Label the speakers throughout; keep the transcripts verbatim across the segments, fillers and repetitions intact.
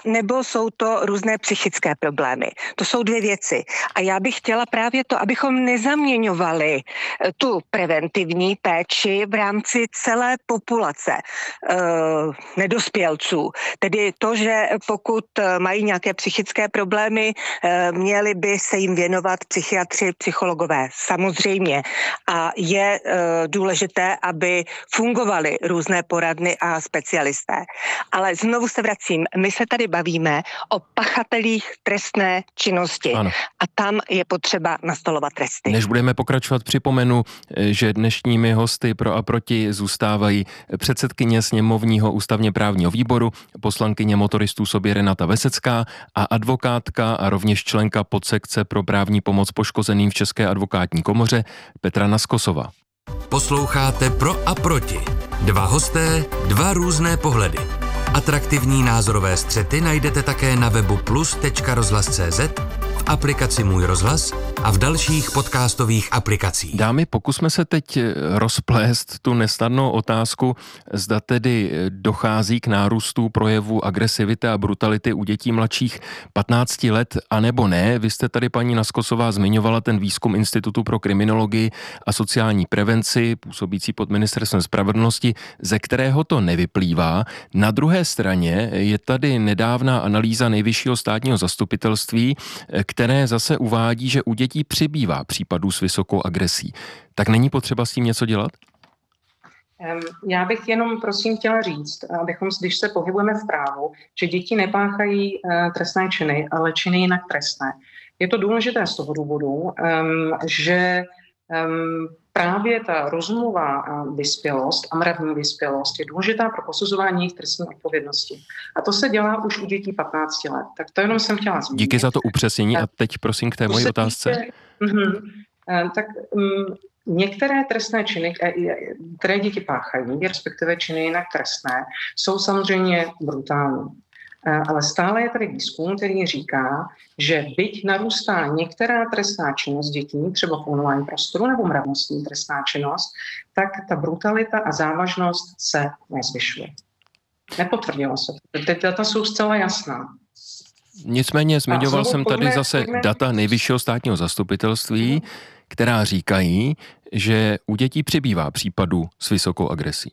Speaker 1: nebo jsou to různé psychické problémy. To jsou dvě věci. A já bych chtěla právě to, abychom nezaměňovali tu preventivní péči v rámci celé populace e, nedospělců. Tedy to, že pokud mají nějaké psychické problémy, e, měli by se jim věnovat psychiatři, psychologové. Samozřejmě. A je e, důležité, aby fungovaly různé poradny a specialisté. Ale znovu se vracím. My se tady bavíme o pachatelích trestné činnosti.
Speaker 2: Ano.
Speaker 1: A tam je potřeba nastolovat tresty.
Speaker 2: Než budeme pokračovat, připomenu, že dnešními hosty pro a proti zůstávají předsedkyně sněmovního ústavně právního výboru, poslankyně motoristů sobě Renata Vesecká a advokátka a rovněž členka podsekce pro právní pomoc poškozeným v České advokátní komoře Petra Naskosová.
Speaker 3: Posloucháte Pro a proti. Dva hosté, dva různé pohledy. Atraktivní názorové střety najdete také na webu plus tečka rozhlas tečka cé zet, v aplikaci Můj rozhlas a v dalších podcastových aplikacích.
Speaker 2: Dámy, pokusme se teď rozplést tu nesnadnou otázku, zda tedy dochází k nárůstu projevů agresivity a brutality u dětí mladších patnácti let, anebo ne. Vy jste tady, paní Naskosová, zmiňovala ten výzkum Institutu pro kriminologii a sociální prevenci, působící pod Ministerstvem spravedlnosti, ze kterého to nevyplývá. Na druhé straně je tady nedávná analýza Nejvyššího státního zastupitelství, které zase uvádí, že u dětí přibývá případů s vysokou agresí. Tak není potřeba s tím něco dělat?
Speaker 4: Já bych jenom prosím chtěla říct, abychom, když se pohybujeme v právu, že děti nepáchají trestné činy, ale činy jinak trestné. Je to důležité z toho důvodu, že právě ta rozumová vyspělost a mravní vyspělost je důležitá pro posuzování jejich trestní odpovědnosti. A to se dělá už u dětí patnácti let. Tak to jenom jsem chtěla zmínit.
Speaker 2: Díky za to upřesnění a teď prosím k té mojí otázce.
Speaker 4: Uh-huh. Tak um, některé trestné činy, které děti páchají, respektive činy jinak trestné, jsou samozřejmě brutální. Ale stále je tady výzkum, který říká, že byť narůstá některá trestná činnost dětí, třeba v online prostoru nebo mravnostní trestná činnost, tak ta brutalita a závažnost se nezvyšuje. Nepotvrdilo se. Ty data jsou zcela jasná.
Speaker 2: Nicméně zmiňoval jsem tady zase data Nejvyššího státního zastupitelství, která říkají, že u dětí přibývá případů s vysokou agresí.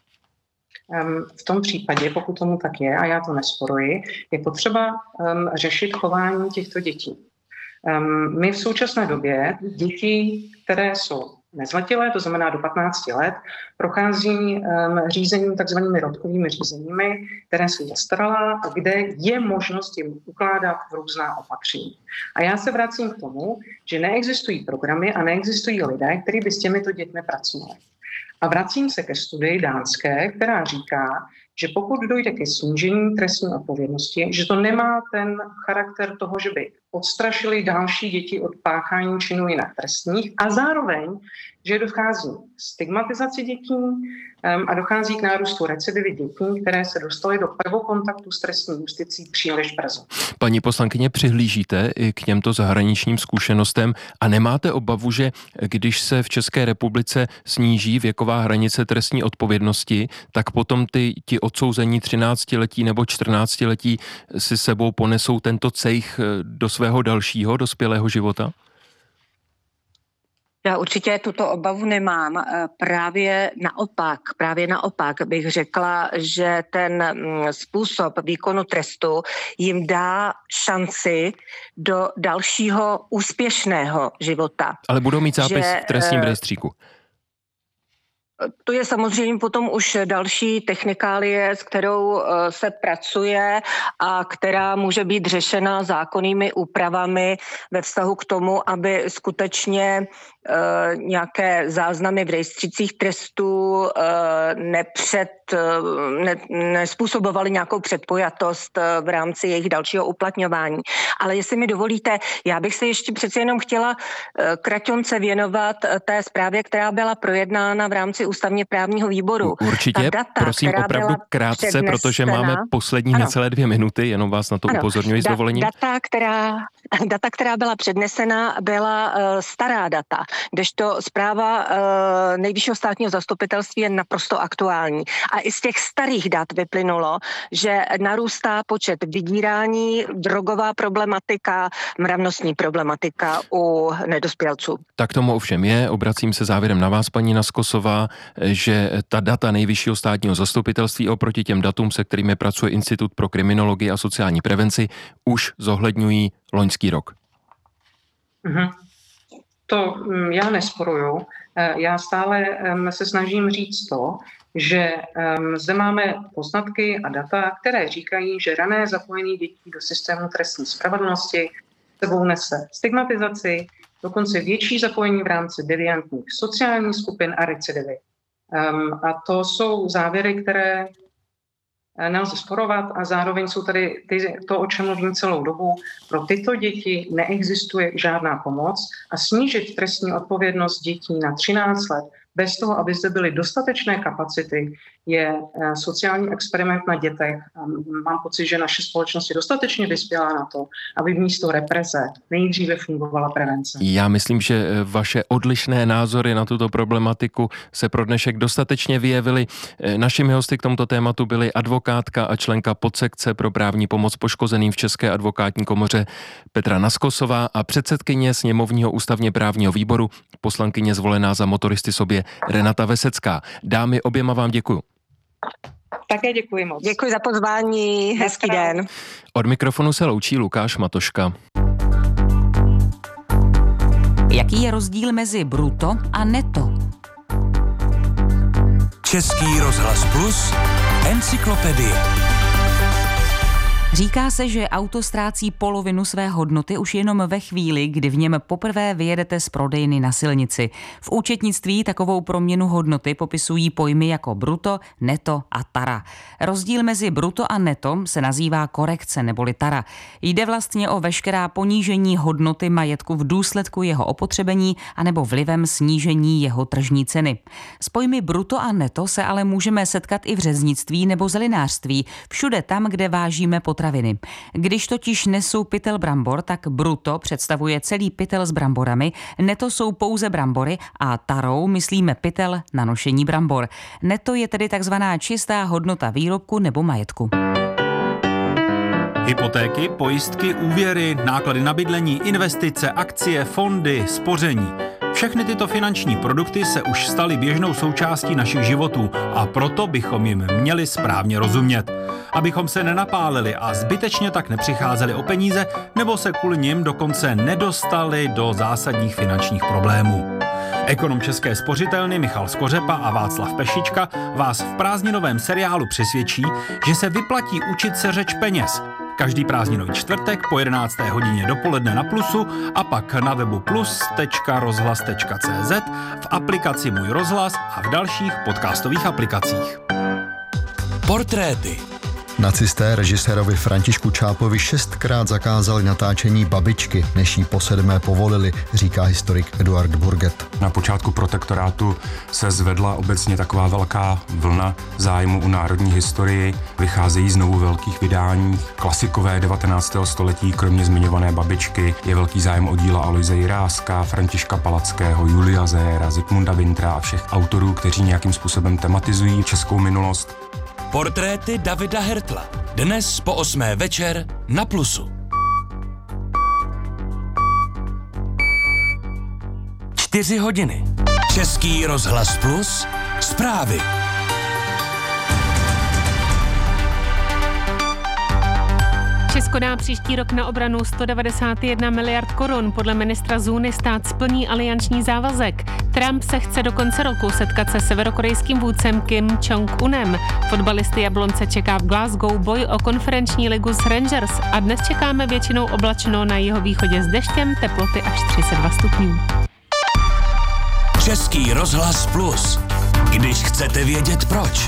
Speaker 4: V tom případě, pokud tomu tak je, a já to nesporuji, je potřeba um, řešit chování těchto dětí. Um, my v současné době děti, které jsou nezletilé, to znamená do patnácti let, prochází um, řízením, takzvanými rodkovými řízeními, které jsou zastaralá a kde je možnost jim ukládat různá opatření. A já se vracím k tomu, že neexistují programy a neexistují lidé, kteří by s těmito dětmi pracovali. A vracím se ke studii dánské, která říká, že pokud dojde ke snížení trestní odpovědnosti, že to nemá ten charakter toho, že by odstrašili další děti od páchání činů jinak trestních a zároveň, že dochází k stigmatizaci dětí um, a dochází k nárůstu recidivy dětí, které se dostaly do prvokontaktu s trestní justicí příliš brzo.
Speaker 2: Paní poslankyně, přihlížíte i k těmto zahraničním zkušenostem a nemáte obavu, že když se v České republice sníží věková hranice trestní odpovědnosti, tak potom ty ti odsouzení třináctiletí nebo čtrnáctiletí si sebou ponesou tento cejch do svého dalšího dospělého života?
Speaker 1: Já určitě tuto obavu nemám. Právě naopak, právě naopak bych řekla, že ten způsob výkonu trestu jim dá šanci do dalšího úspěšného života.
Speaker 2: Ale budou mít zápis
Speaker 1: že,
Speaker 2: v trestním rejstříku.
Speaker 1: To je samozřejmě potom už další technikálie, s kterou se pracuje a která může být řešena zákonnými úpravami ve vztahu k tomu, aby skutečně e, nějaké záznamy v rejstřících trestů e, nepřed, ne, nespůsobovaly nějakou předpojatost v rámci jejich dalšího uplatňování. Ale jestli mi dovolíte, já bych se ještě přece jenom chtěla e, kraťonce věnovat té zprávě, která byla projednána v rámci ústavně právního výboru.
Speaker 2: Určitě, data, prosím opravdu krátce, protože máme poslední ano. necelé dvě minuty, jenom vás na to ano. upozorňuji s dovolením.
Speaker 1: Data, která, data, která byla přednesena, byla uh, stará data, kdežto zpráva uh, Nejvyššího státního zastupitelství je naprosto aktuální. a i z těch starých dat vyplynulo, že narůstá počet vydírání, drogová problematika, mravnostní problematika u nedospělců.
Speaker 2: Tak tomu ovšem je. Obracím se závěrem na vás, paní Naskosová, že ta data Nejvyššího státního zastupitelství oproti těm datům, se kterými pracuje Institut pro kriminologii a sociální prevenci, už zohledňují loňský rok.
Speaker 4: Mm-hmm. To já nesporuju. Já stále se snažím říct to, že zde máme poznatky a data, které říkají, že rané zapojení dětí do systému trestní spravedlnosti sebou nese stigmatizaci, dokonce větší zapojení v rámci deviantních sociálních skupin a recidivy. A to jsou závěry, které nelze sporovat a zároveň jsou tady ty, to, o čem mluvím celou dobu. Pro tyto děti neexistuje žádná pomoc a snížit trestní odpovědnost dětí na třináct let bez toho, aby zde byly dostatečné kapacity, je sociální experiment na dětech. Mám pocit, že naše společnost je dostatečně vyspělá na to, aby místo represe nejdříve fungovala prevence.
Speaker 2: Já myslím, že vaše odlišné názory na tuto problematiku se pro dnešek dostatečně vyjevily. Našimi hosty k tomuto tématu byly advokátka a členka podsekce pro právní pomoc poškozeným v České advokátní komoře Petra Naskosová a předsedkyně sněmovního ústavně právního výboru, poslankyně zvolená za Motoristy sobě Renata Vesecká. Dámy, oběma vám děkuju.
Speaker 4: Také děkuji moc.
Speaker 1: Děkuji za pozvání, hezký den.
Speaker 2: Od mikrofonu se loučí Lukáš Matoška.
Speaker 5: Jaký je rozdíl mezi bruto a neto?
Speaker 3: Český rozhlas Plus, encyklopedie.
Speaker 5: Říká se, že auto ztrácí polovinu své hodnoty už jenom ve chvíli, kdy v něm poprvé vyjedete z prodejny na silnici. V účetnictví takovou proměnu hodnoty popisují pojmy jako bruto, neto a tara. Rozdíl mezi bruto a neto se nazývá korekce neboli tara. Jde vlastně o veškerá ponížení hodnoty majetku v důsledku jeho opotřebení anebo vlivem snížení jeho tržní ceny. S pojmy bruto a neto se ale můžeme setkat i v řeznictví nebo zelinářství, všude tam, kde vážíme potraviny. Když totiž nesou pytel brambor, tak bruto představuje celý pytel s bramborami, neto jsou pouze brambory a tarou myslíme pytel na nošení brambor. Neto je tedy takzvaná čistá hodnota výrobku nebo majetku.
Speaker 6: Hypotéky, pojistky, úvěry, náklady na bydlení, investice, akcie, fondy, spoření. Všechny tyto finanční produkty se už staly běžnou součástí našich životů a proto bychom jim měli správně rozumět. Abychom se nenapálili a zbytečně tak nepřicházeli o peníze nebo se kvůli nim dokonce nedostali do zásadních finančních problémů. Ekonom České spořitelny Michal Skořepa a Václav Pešička vás v prázdninovém seriálu přesvědčí, že se vyplatí učit se řeč peněz. Každý prázdninový čtvrtek po jedenácté hodině dopoledne na Plusu a pak na webu plus tečka rozhlas tečka cé zet, v aplikaci Můj rozhlas a v dalších podcastových aplikacích.
Speaker 3: Portréty.
Speaker 7: Nacisté režisérovi Františku Čápovi šestkrát zakázali natáčení Babičky, než ji po sedmé povolili, říká historik Eduard Burget.
Speaker 8: Na počátku protektorátu se zvedla obecně taková velká vlna zájmu o národní historii. Vycházejí znovu velkých vydání. Klasikové devatenáctého století, kromě zmiňované Babičky, je velký zájem o díla Aloise Jiráska, Františka Palackého, Julia Zéra, Zikmunda Wintra a všech autorů, kteří nějakým způsobem tematizují českou minulost.
Speaker 3: Portréty Davida Hertla. Dnes po osmé večer na Plusu. Čtyři hodiny. Český rozhlas Plus. Zprávy.
Speaker 9: Česko dá příští rok na obranu sto devadesát jedna miliard korun. Podle ministra Zůny stát splní alianční závazek. Trump se chce do konce roku setkat se severokorejským vůdcem Kim Jong-unem. Fotbalisty Jablonce čeká v Glasgow boj o konferenční ligu s Rangers a dnes čekáme většinou oblačno, na jihovýchodě s deštěm, teploty až třicet dva stupňů.
Speaker 3: Český rozhlas Plus. Když chcete vědět proč.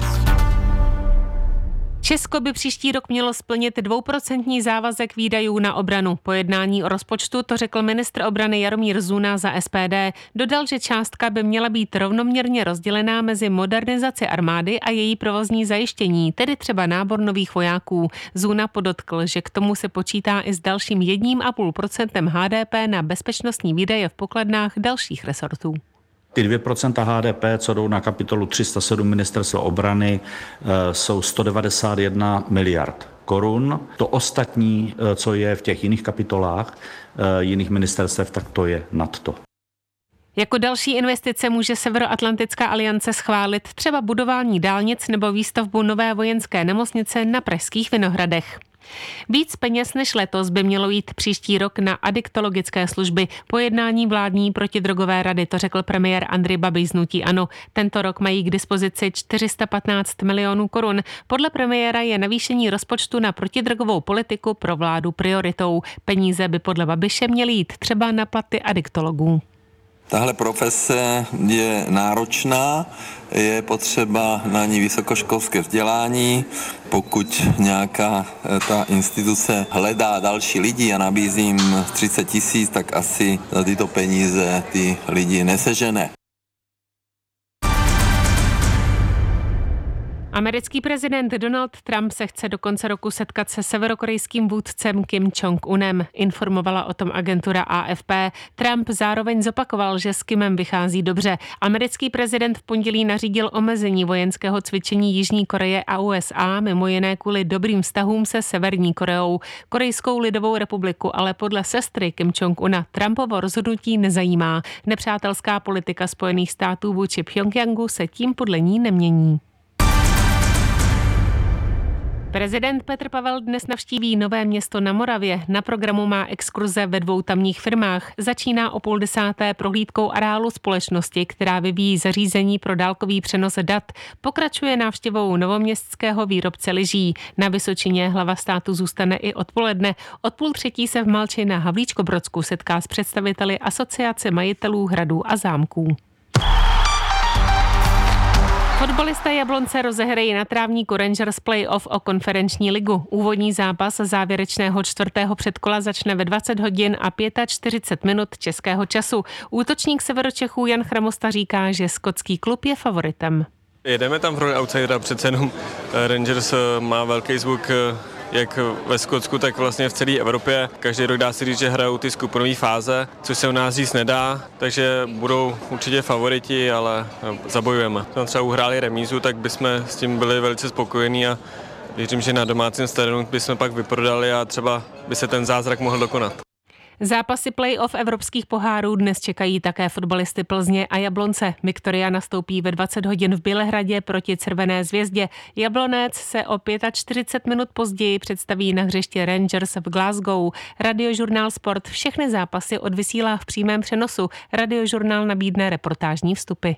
Speaker 9: Česko by příští rok mělo splnit dvouprocentní závazek výdajů na obranu. Po jednání o rozpočtu to řekl ministr obrany Jaromír Zuna za es pé dé. Dodal, že částka by měla být rovnoměrně rozdělená mezi modernizaci armády a její provozní zajištění, tedy třeba nábor nových vojáků. Zuna podotkl, že k tomu se počítá i s dalším jedním a půl procentem há dé pé na bezpečnostní výdaje v pokladnách dalších resortů.
Speaker 10: Ty dvě procenta H D P, co jdou na kapitolu tři sta sedm Ministerstva obrany, jsou sto devadesát jedna miliard korun. To ostatní, co je v těch jiných kapitolách jiných ministerstev, tak to je nad to.
Speaker 9: Jako další investice může Severoatlantická aliance schválit třeba budování dálnic nebo výstavbu nové vojenské nemocnice na pražských Vinohradech. Víc peněz než letos by mělo jít příští rok na adiktologické služby. Po jednání vládní protidrogové rady to řekl premiér Andrej Babiš z hnutí ANO. Tento rok mají k dispozici čtyři sta patnáct milionů korun. Podle premiéra je navýšení rozpočtu na protidrogovou politiku pro vládu prioritou. Peníze by podle Babiše měly jít třeba na platy adiktologů.
Speaker 11: Tahle profese je náročná, je potřeba na ní vysokoškolské vzdělání. Pokud nějaká ta instituce hledá další lidi a nabízí jim třicet tisíc, tak asi za tyto peníze ty lidi nesežene.
Speaker 9: Americký prezident Donald Trump se chce do konce roku setkat se severokorejským vůdcem Kim Jong-unem, informovala o tom agentura A F P. Trump zároveň zopakoval, že s Kimem vychází dobře. Americký prezident v pondělí nařídil omezení vojenského cvičení Jižní Koreje a U S A, mimo jiné kvůli dobrým vztahům se Severní Koreou. Korejskou lidovou republiku ale podle sestry Kim Jong-una Trumpovo rozhodnutí nezajímá. Nepřátelská politika Spojených států vůči Pchjongjangu se tím podle ní nemění. Prezident Petr Pavel dnes navštíví Nové Město na Moravě. Na programu má exkurze ve dvou tamních firmách. Začíná o půl desáté prohlídkou areálu společnosti, která vyvíjí zařízení pro dálkový přenos dat. Pokračuje návštěvou novoměstského výrobce lyží. Na Vysočině hlava státu zůstane i odpoledne. Od půl třetí se v Malči na Havlíčkobrodsku setká s představiteli Asociace majitelů hradů a zámků. Fotbalista Jablonce rozehrají na trávníku Rangers play-off o konferenční ligu. Úvodní zápas závěrečného čtvrtého předkola začne ve dvacet hodin a čtyřicet pět minut českého času. Útočník Severočechů Jan Chramosta říká, že skotský klub je favoritem.
Speaker 12: Jedeme tam v roli outsidera, přece jenom Rangers má velký zvuk jak ve Skotsku, tak vlastně v celé Evropě. Každý rok dá se říct, že hrajou ty skupinové fáze, což se u nás říct nedá, takže budou určitě favoriti, ale zabojujeme. Tam třeba uhráli remízu, tak bychom s tím byli velice spokojení a věřím, že na domácím stadionu bychom pak vyprodali a třeba by se ten zázrak mohl dokonat.
Speaker 9: Zápasy play-off evropských pohárů dnes čekají také fotbalisty Plzně a Jablonce. Viktoria nastoupí ve dvacet hodin v Bělehradě proti Červené Zvězdě. Jablonec se o čtyřicet pět minut později představí na hřiště Rangers v Glasgow. Radiožurnál Sport všechny zápasy odvysílá v přímém přenosu. Radiožurnál nabídne reportážní vstupy.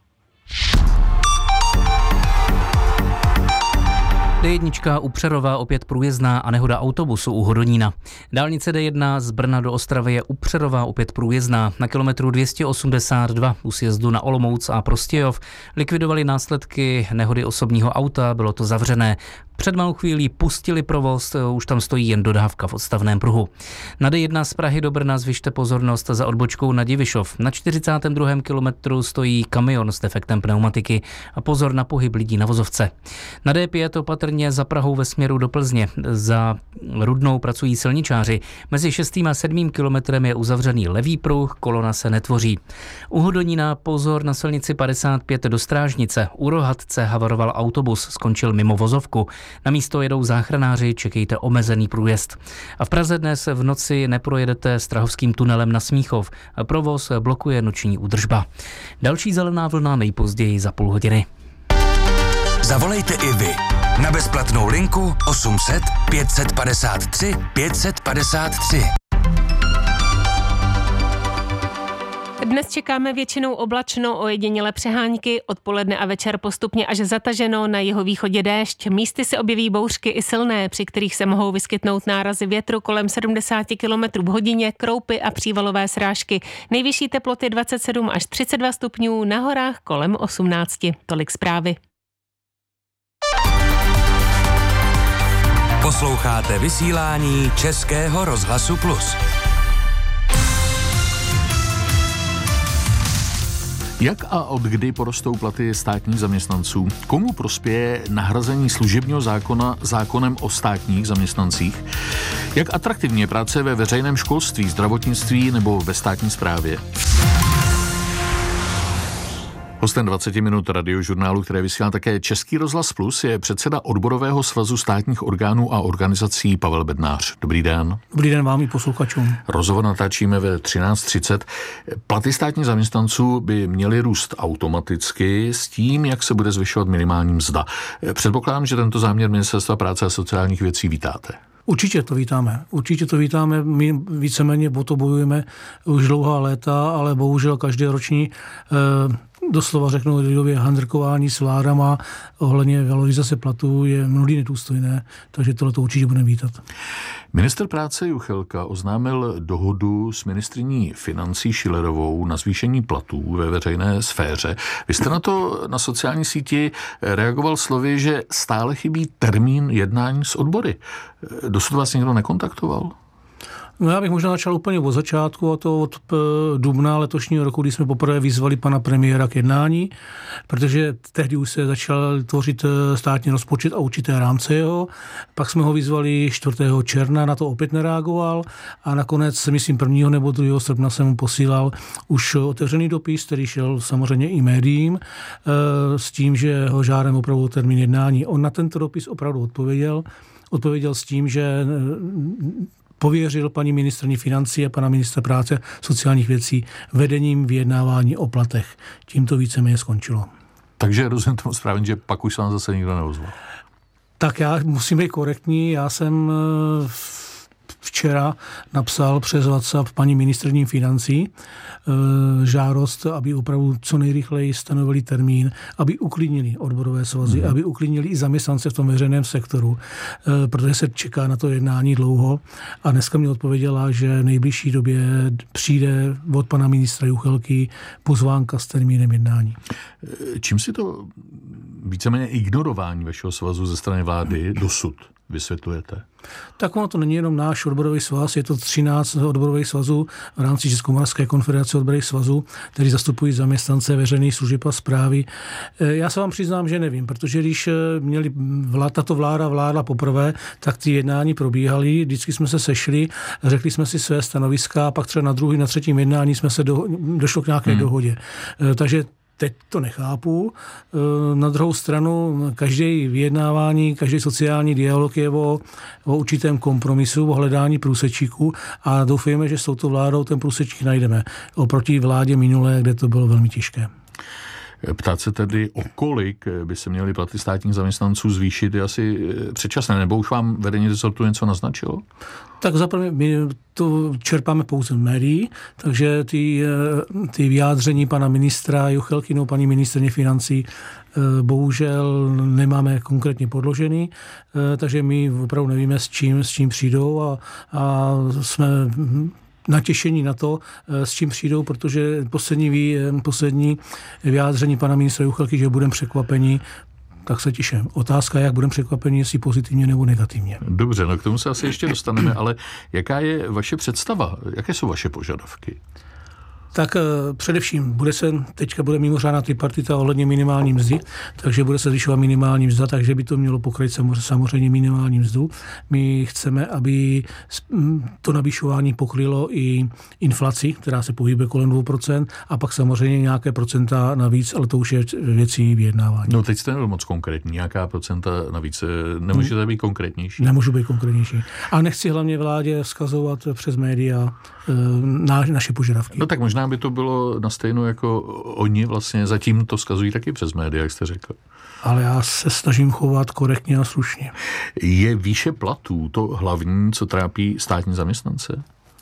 Speaker 13: D jedna u Přerova opět průjezdná a nehoda autobusu u Hodonína. Dálnice D jedna z Brna do Ostravy je u Přerova opět průjezdná. Na kilometru dvě stě osmdesát dva u sjezdu na Olomouc a Prostějov likvidovali následky nehody osobního auta, bylo to zavřené. Před malou chvílí pustili provoz, už tam stojí jen dodávka v odstavném pruhu. Na D jedna z Prahy do Brna zvyšte pozornost za odbočkou na Divišov. Na čtyřicátém druhém kilometru stojí kamion s defektem pneumatiky a pozor na pohyb lidí na vozovce. Na D pět opatrně za Prahou ve směru do Plzně. Za Rudnou pracují silničáři. Mezi šestým a sedmým kilometrem je uzavřený levý pruh, kolona se netvoří. U Hodonína pozor na silnici padesát pět do Strážnice. U Rohatce havaroval autobus, skončil mimo vozovku. Na místo jedou záchranáři, čekejte omezený průjezd. A v Praze dnes v noci neprojedete Strahovským tunelem na Smíchov. Provoz blokuje noční údržba. Další zelená vlna nejpozději za půl hodiny.
Speaker 3: Zavolejte i vy na bezplatnou linku osm set pět set padesát tři pět set padesát tři.
Speaker 9: Dnes čekáme většinou oblačno, ojedinělé přehánky, odpoledne a večer postupně až zataženo, na jihovýchodě déšť. Místy se objeví bouřky i silné, při kterých se mohou vyskytnout nárazy větru kolem sedmdesát kilometrů v hodině, kroupy a přívalové srážky. Nejvyšší teploty dvacet sedm až třicet dva stupňů, na horách kolem osmnáct. Tolik zprávy.
Speaker 3: Posloucháte vysílání Českého rozhlasu Plus.
Speaker 14: Jak a od kdy porostou platy státních zaměstnanců? Komu prospěje nahrazení služebního zákona zákonem o státních zaměstnancích? Jak atraktivní je práce ve veřejném školství, zdravotnictví nebo ve státní správě? Hostem dvacet minut radiožurnálu, které vysílá také Český rozhlas Plus, je předseda Odborového svazu státních orgánů a organizací Pavel Bednář. Dobrý den.
Speaker 15: Dobrý den vám i posluchačům.
Speaker 14: Rozhovor natáčíme ve třináct třicet. Platy státních zaměstnanců by měly růst automaticky s tím, jak se bude zvyšovat minimální mzda. Předpokládám, že tento záměr Ministerstva práce a sociálních věcí vítáte.
Speaker 15: Určitě to vítáme. Určitě to vítáme. My víceméně o to bojujeme už dlouhá léta, ale bohužel každoroční eh, doslova řeknu lidově handrkování s vládama ohledně valorizace platů je mnohdy nedůstojné, takže tohle to určitě budeme vítat.
Speaker 14: Ministr práce Juchelka oznámil dohodu s ministryní financí Schillerovou na zvýšení platů ve veřejné sféře. Vy jste na to na sociální síti reagoval slovy, že stále chybí termín jednání s odbory. Dosud vás někdo nekontaktoval?
Speaker 15: No já bych možná začal úplně od začátku, a to od dubna letošního roku, kdy jsme poprvé vyzvali pana premiéra k jednání, protože tehdy už se začal tvořit státní rozpočet a určité rámce jeho. Pak jsme ho vyzvali čtvrtého června, na to opět nereagoval a nakonec, myslím prvního nebo druhého srpna jsem mu posílal už otevřený dopis, který šel samozřejmě i médiím, s tím, že ho žádám opravdu termín jednání. On na tento dopis opravdu odpověděl. Odpověděl s tím, že pověřil paní ministryni financí a pana ministra práce sociálních věcí vedením vyjednávání o platech. Tím to víceméně skončilo.
Speaker 14: Takže rozumím tomu správně, že pak už se vám zase nikdo neozval.
Speaker 15: Tak já musím být korektní. Já jsem včera napsal přes WhatsApp paní ministryni financí žádost, aby opravdu co nejrychleji stanovili termín, aby uklidnili odborové svazy, mm. aby uklidnili i zaměstnance v tom veřejném sektoru, protože se čeká na to jednání dlouho. A dneska mi odpověděla, že v nejbližší době přijde od pana ministra Juchelky pozvánka s termínem jednání.
Speaker 14: Čím si to víceméně ignorování vašeho svazu ze strany vlády dosud vysvětlujete?
Speaker 15: Tak ono to není jenom náš odborový svaz, je to třináct odborových svazů v rámci Českomoravské konfederace odborových svazů, kteří zastupují zaměstnance veřejných služeb a správy. Já se vám přiznám, že nevím, protože když měli vláda, tato vláda vládla poprvé, tak ty jednání probíhaly, vždycky jsme se sešli, řekli jsme si své stanoviska a pak třeba na druhý, na třetím jednání jsme se do, došlo k nějaké hmm. dohodě. Takže teď to nechápu. Na druhou stranu, každé vyjednávání, každý sociální dialog je o, o určitém kompromisu, o hledání průsečíků a doufujeme, že s touto vládou ten průsečík najdeme. Oproti vládě minulé, kde to bylo velmi těžké.
Speaker 14: Ptát se tedy, o kolik by se měly platy státních zaměstnanců zvýšit, je asi předčasné, nebo už vám vedení rezortu něco naznačilo?
Speaker 15: Tak zaprvé my to čerpáme pouze v médií, takže ty, ty vyjádření pana ministra Juchelky nebo paní ministryně financí bohužel nemáme konkrétně podložený, takže my opravdu nevíme, s čím, s čím přijdou a, a jsme natěšení na to, s čím přijdou, protože poslední, vý, poslední vyjádření pana ministra Juchelky, že budeme překvapeni, tak se těším. Otázka, jak budeme překvapeni, jestli pozitivně nebo negativně.
Speaker 14: Dobře, no k tomu se asi ještě dostaneme, ale jaká je vaše představa? Jaké jsou vaše požadavky?
Speaker 15: Tak především bude se, teďka bude mimořádná tripartita ohledně minimální mzdy, takže bude se zvyšovat minimální mzda, takže by to mělo pokryt samozřejmě minimální mzdu. My chceme, aby to navyšování pokrylo i inflaci, která se pohybuje kolem dvou procent a pak samozřejmě nějaké procenta navíc, ale to už je věcí vyjednávání.
Speaker 14: No teď jste nebyl moc konkrétní, nějaká procenta navíc, nemůžete být konkrétnější?
Speaker 15: Nemůžu být konkrétnější. A nechci hlavně vládě vzkazovat přes média na, naše požadavky.
Speaker 14: No tak možná by to bylo na stejno jako oni vlastně zatím to vzkazují taky přes média, jak jste řekl.
Speaker 15: Ale já se snažím chovat korektně a slušně.
Speaker 14: Je výše platů to hlavní, co trápí státní zaměstnance?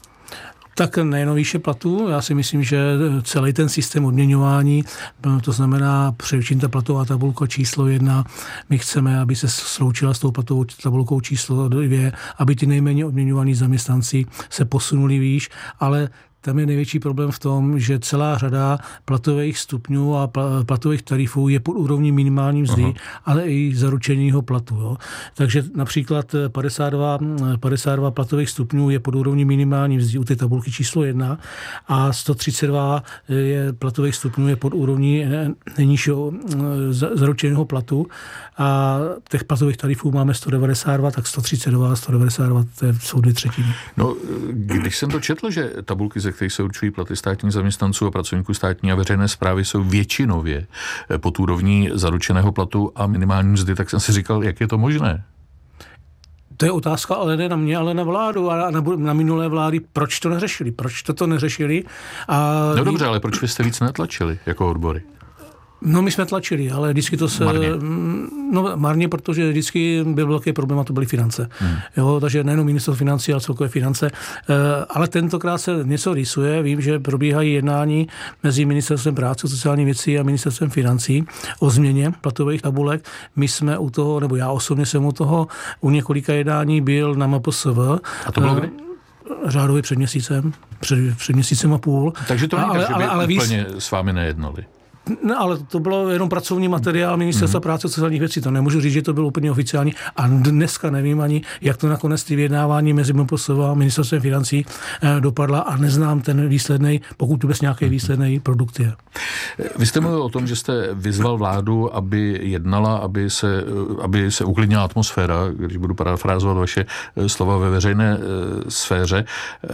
Speaker 15: Tak nejen výše platů, já si myslím, že celý ten systém odměňování, to znamená především ta platová tabulka číslo jedna, my chceme, aby se sloučila s tou platovou tabulkou číslo dvě, aby ty nejméně odměňovaní zaměstnanci se posunuli výš, ale tam je největší problém v tom, že celá řada platových stupňů a platových tarifů je pod úrovní minimální mzdy, aha, ale i zaručeného platu. Jo. Takže například padesát dva, padesát dva platových stupňů je pod úrovní minimální mzdy u té tabulky číslo jedna a sto třicet dva je platových stupňů je pod úrovní nejnižšího zaručeného platu a těch platových tarifů máme sto devadesát dva, tak sto třicet dva a sto devadesát dva to jsou dvě třetiny.
Speaker 14: No, když jsem to četl, že tabulky, ze kterých se určují platy státních zaměstnanců a pracovníků státní a veřejné správy, jsou většinově pod úrovní zaručeného platu a minimální mzdy, tak jsem si říkal, jak je to možné?
Speaker 15: To je otázka, ale ne na mě, ale na vládu a na, na minulé vlády. Proč to neřešili? Proč to to neřešili? A
Speaker 14: no dobře, ale proč vy jste víc netlačili jako odbory?
Speaker 15: No my jsme tlačili, ale vždycky to se...
Speaker 14: Marně.
Speaker 15: No marně, protože vždycky byl velký problém a to byly finance. Hmm. Jo, takže nejenom ministerstvo financí, ale celkové finance. Ale tentokrát se něco rýsuje. Vím, že probíhají jednání mezi ministerstvem práce, sociální věcí a ministerstvem financí o změně platových tabulek. My jsme u toho, nebo já osobně jsem u toho, u několika jednání byl na M P S V.
Speaker 14: A to bylo kdy?
Speaker 15: Řádově před měsícem, před, před měsícem a půl.
Speaker 14: Takže to není
Speaker 15: ale,
Speaker 14: tak, že by
Speaker 15: ale, ale
Speaker 14: úplně víc... s vámi nejednali.
Speaker 15: No, ale to bylo jenom pracovní materiál Ministerstva mm-hmm. práce a sociálních věcí. To nemůžu říct, že to bylo úplně oficiální. A dneska nevím ani, jak to nakonec ty vyjednávání mezi M P S V a Ministerstvem financí eh, dopadla a neznám ten výsledný, pokud vůbec nějaký mm-hmm. výsledný produkt je.
Speaker 14: Vy jste mluvil o tom, že jste vyzval vládu, aby jednala, aby se, aby se uklidnila atmosféra, když budu parafrázovat vaše slova ve veřejné e, sféře. E,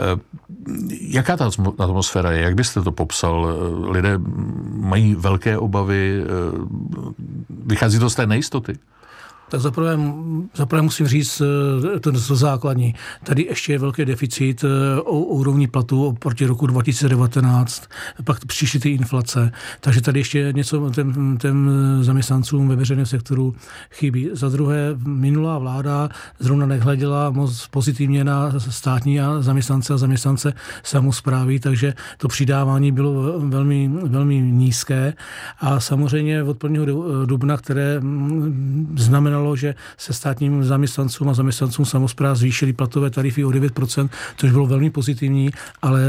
Speaker 14: jaká ta atmosféra je? Jak byste to popsal? Lidé mají velké obavy, vychází to z té nejistoty?
Speaker 15: Tak zaprvé, zaprvé musím říct to, to základní. Tady ještě je velký deficit o úrovni platů oproti roku dva tisíce devatenáct, pak přišly ty inflace, takže tady ještě něco těm, těm zaměstnancům ve veřejném sektoru chybí. Za druhé, minulá vláda zrovna nehleděla moc pozitivně na státní a zaměstnance a zaměstnance samosprávy, takže to přidávání bylo velmi, velmi nízké a samozřejmě od prvního dubna, které znamenalo, že se státním zaměstnancům a zaměstnancům samospráv zvýšily platové tarify o devět procent, což bylo velmi pozitivní, ale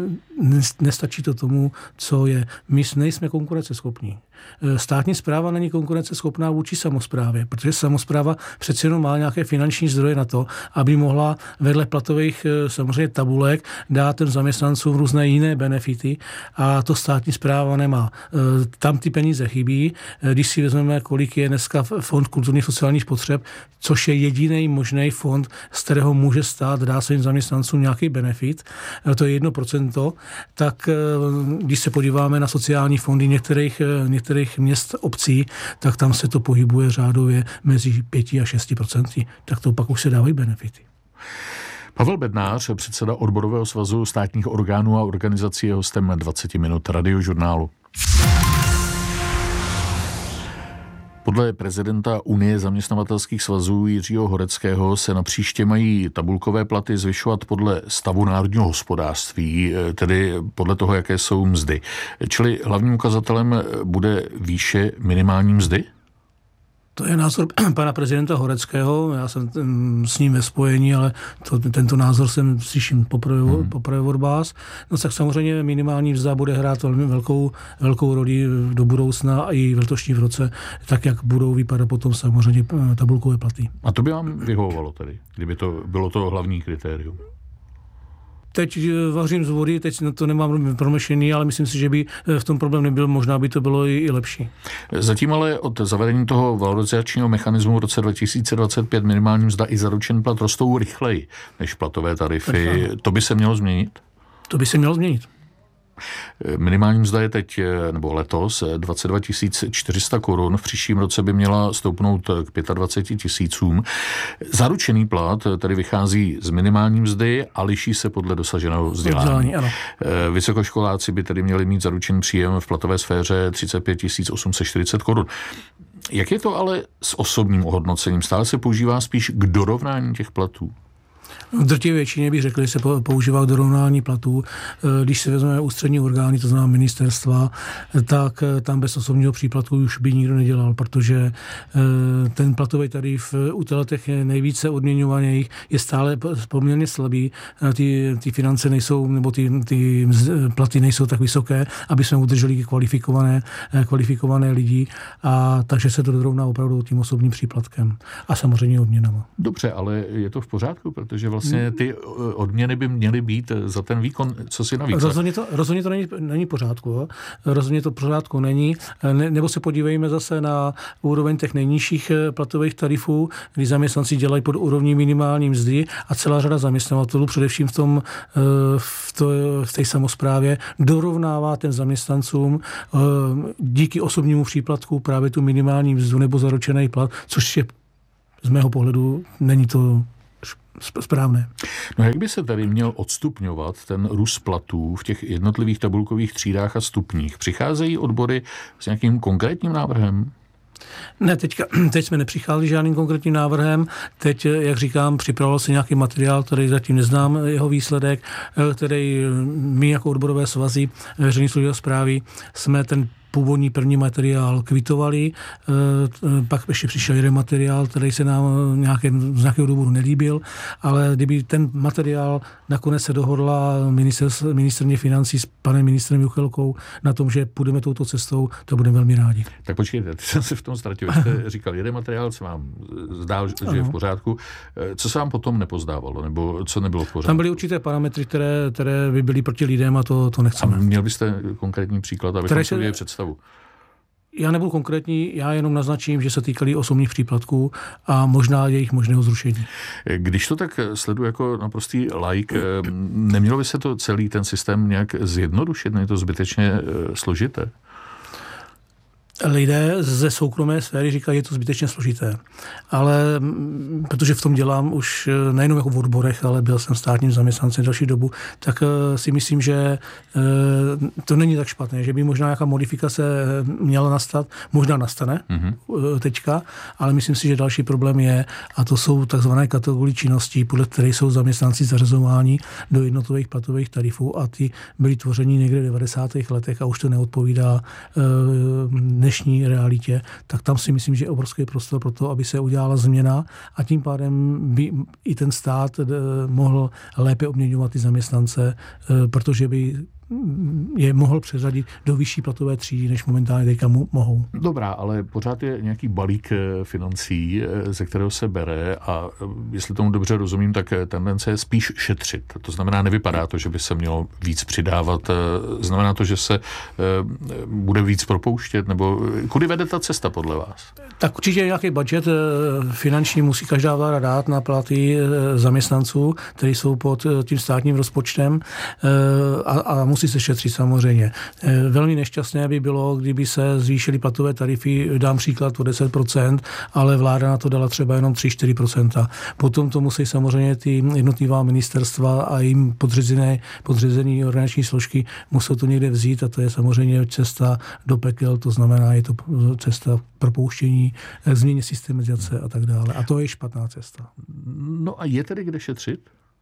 Speaker 15: nestačí to tomu, co je. My nejsme konkurenceschopní. Státní správa není konkurenceschopná vůči samosprávě, protože samospráva přeci jenom má nějaké finanční zdroje na to, aby mohla vedle platových samozřejmě tabulek dát těm zaměstnancům různé jiné benefity a to státní správa nemá. Tam ty peníze chybí. Když si vezmeme, kolik je dneska fond kulturních sociálních potřeb, což je jediný možný fond, z kterého může stát dát svým zaměstnancům nějaký benefit, to je jedno procento, tak když se podíváme na sociální fondy některých, některých měst, obcí, tak tam se to pohybuje řádově mezi pět a šest procenty. Tak to pak už se dávají benefity.
Speaker 14: Pavel Bednář, předseda Odborového svazu státních orgánů a organizací, je hostem dvacet minut Radiožurnálu. Podle prezidenta Unie zaměstnavatelských svazů Jiřího Horeckého se na příště mají tabulkové platy zvyšovat podle stavu národního hospodářství, tedy podle toho, jaké jsou mzdy. Čili hlavním ukazatelem bude výše minimální mzdy?
Speaker 15: To je názor pana prezidenta Horeckého, já jsem s ním ve spojení, ale to, tento názor jsem slyším poprvé, hmm. poprvé od vás. No tak samozřejmě minimální mzda bude hrát velmi velkou, velkou roli do budoucna a i v letošním roce, tak jak budou vypadat potom samozřejmě tabulkové platy.
Speaker 14: A to by vám vyhovovalo tedy, kdyby to bylo to hlavní kritérium?
Speaker 15: Teď vařím z vody, teď to nemám promyšlený, ale myslím si, že by v tom problém nebyl, možná by to bylo i, i lepší.
Speaker 14: Zatím ale od zavedení toho valorizačního mechanismu v roce dva tisíce dvacet pět minimální mzda i zaručený plat rostou rychleji než platové tarify. To by se mělo změnit?
Speaker 15: To by se mělo změnit.
Speaker 14: Minimální mzda je teď, nebo letos, dvacet dva tisíc čtyři sta korun. V příštím roce by měla stoupnout k dvacet pět tisícům. Zaručený plat tedy vychází z minimální mzdy a liší se podle dosaženého vzdělání.
Speaker 15: Ano.
Speaker 14: Vysokoškoláci by tedy měli mít zaručený příjem v platové sféře třicet pět tisíc osm set čtyřicet korun. Jak je to ale s osobním ohodnocením? Stále se používá spíš k dorovnání těch platů?
Speaker 15: V drtivé většině bych řekl, že se používá k dorovnání platů. Když se vezmeme ústřední orgány, to znamená ministerstva, tak tam bez osobního příplatku už by nikdo nedělal, protože ten platový tarif u těch nejvíce odměňovaných je stále poměrně slabý. Ty, ty finance nejsou, nebo ty, ty platy nejsou tak vysoké, aby jsme udrželi kvalifikované, kvalifikované lidi, a takže se to dorovná opravdu tím osobním příplatkem a samozřejmě odměnama.
Speaker 14: Dobře, ale je to v pořádku, protože že vlastně ty odměny by měly být za ten výkon, co si navíc.
Speaker 15: Rozhodně to, rozhodně to není, není pořádku. Jo? Rozhodně to pořádku není. Ne, nebo se podívejme zase na úroveň těch nejnižších platových tarifů, kdy zaměstnanci dělají pod úrovní minimální mzdy a celá řada zaměstnavatelů, především v tom v, to, v té samosprávě, dorovnává těm zaměstnancům díky osobnímu příplatku právě tu minimální mzdu nebo zaručený plat, což je z mého pohledu není to správné.
Speaker 14: No jak by se tady měl odstupňovat ten růst platů v těch jednotlivých tabulkových třídách a stupních? Přicházejí odbory s nějakým konkrétním návrhem?
Speaker 15: Ne, teďka, teď jsme nepřicházeli žádným konkrétním návrhem. Teď, jak říkám, připravoval se nějaký materiál, který zatím neznám jeho výsledek, který my jako odborové svazy veřejné služby a správy jsme ten původní první materiál kvitovali, pak ještě přišel jeden materiál, který se nám nějakém, z nějakého důvodu nelíbil, ale kdyby ten materiál nakonec se dohodla ministryně financí s panem ministrem Juchelkou na tom, že půjdeme touto cestou, to budeme velmi rádi.
Speaker 14: Tak počkejte, ty jsem se v tom ztratil. Vy jste říkal, jeden materiál se vám zdál, že ano. je v pořádku. Co se vám potom nepozdávalo, nebo co nebylo v pořádku?
Speaker 15: Tam byly určité parametry, které, které by byly proti lidem a to, to nechceme.
Speaker 14: A měl byste konkrétní příklad, abychom si udělali představu?
Speaker 15: Já nebudu konkrétní, já jenom naznačím, že se týkaly osobních příplatků a možná jejich možného zrušení.
Speaker 14: Když to tak sleduji jako naprostý laik, nemělo by se to celý ten systém nějak zjednodušit? Není to zbytečně složité?
Speaker 15: Lidé ze soukromé sféry říkají, že je to zbytečně složité. Ale protože v tom dělám už nejenom jako v odborech, ale byl jsem státním zaměstnancem další dobu, tak si myslím, že to není tak špatné, že by možná nějaká modifikace měla nastat, možná nastane mm-hmm. teďka, ale myslím si, že další problém je, a to jsou takzvané kategorie činností, podle které jsou zaměstnanci zařazováni do jednotlivých platových tarifů a ty byly tvořeny někde v devadesátých letech a už to neodpovídá dnešní realitě, tak tam si myslím, že je obrovský prostor pro to, aby se udělala změna a tím pádem by i ten stát mohl lépe obměňovat ty zaměstnance, protože by je mohl přeřadit do vyšší platové třídy, než momentálně teďka mu mohou.
Speaker 14: Dobrá, ale pořád je nějaký balík financí, ze kterého se bere a jestli tomu dobře rozumím, tak tendence je spíš šetřit. To znamená, nevypadá to, že by se mělo víc přidávat. Znamená to, že se bude víc propouštět, nebo kudy vede ta cesta podle vás?
Speaker 15: Tak určitě nějaký budget finanční musí každá vláda dát na platy zaměstnanců, kteří jsou pod tím státním rozpočtem a, a musí se šetřit samozřejmě. Velmi nešťastné by bylo, kdyby se zvýšily platové tarify, dám příklad o deset procent, ale vláda na to dala třeba jenom tři až čtyři procenta. Potom to musí samozřejmě ty jednotlivá ministerstva a jim podřízené, podřízené organizační složky musí to někde vzít a to je samozřejmě cesta do pekel, to znamená, je to cesta propouštění, změně systemizace a tak dále. A to je špatná cesta.
Speaker 14: No a je tedy kde šetřit?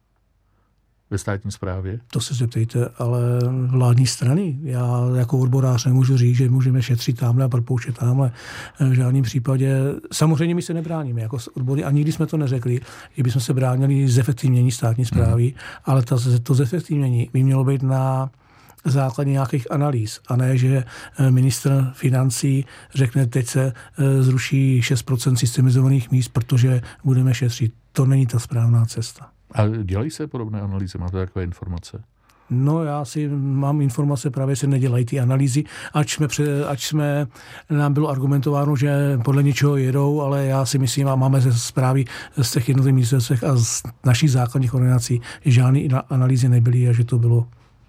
Speaker 14: Ve státní správě?
Speaker 15: To se zeptejte, ale vládní strany. Já jako odborář nemůžu říct, že můžeme šetřit tamhle a propouštět tamhle. V žádném případě. Samozřejmě my se nebráníme jako odbory a nikdy jsme to neřekli, že bychom se bránili zefektivnění státní správy, hmm. ale ta, to zefektivnění by mělo být na základě nějakých analýz a ne, že ministr financí řekne, teď se zruší šest procent systemizovaných míst, protože budeme šetřit. To není ta správná cesta.
Speaker 14: A dělají se podobné analýzy? Máte takové informace?
Speaker 15: No já si mám informace, právě se nedělají ty analýzy, ač jsme, pře, ač jsme nám bylo argumentováno, že podle něčeho jedou, ale já si myslím, a máme ze zprávy z těch jednotlivých ministerstvech a z našich základních organizací, že žádné analýzy nebyly a že to bylo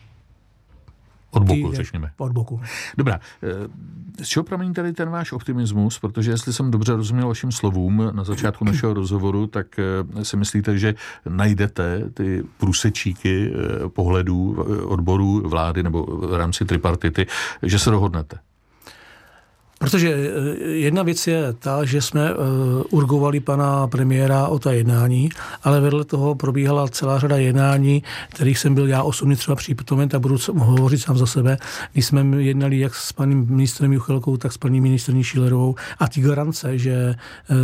Speaker 14: od boku, řekněme.
Speaker 15: Od boku.
Speaker 14: Dobrá. Z čeho pramení tady ten váš optimismus? Protože jestli jsem dobře rozuměl vašim slovům na začátku našeho rozhovoru, tak si myslíte, že najdete ty průsečíky pohledů odborů vlády nebo v rámci tripartity, že se dohodnete?
Speaker 15: Protože jedna věc je ta, že jsme urgovali pana premiéra o ta jednání, ale vedle toho probíhala celá řada jednání, kterých jsem byl já osobně třeba přítomen a budu hovořit sám za sebe, když jsme jednali jak s panem ministrem Juchelkou, tak s paní ministryní Schillerovou a ty garance, že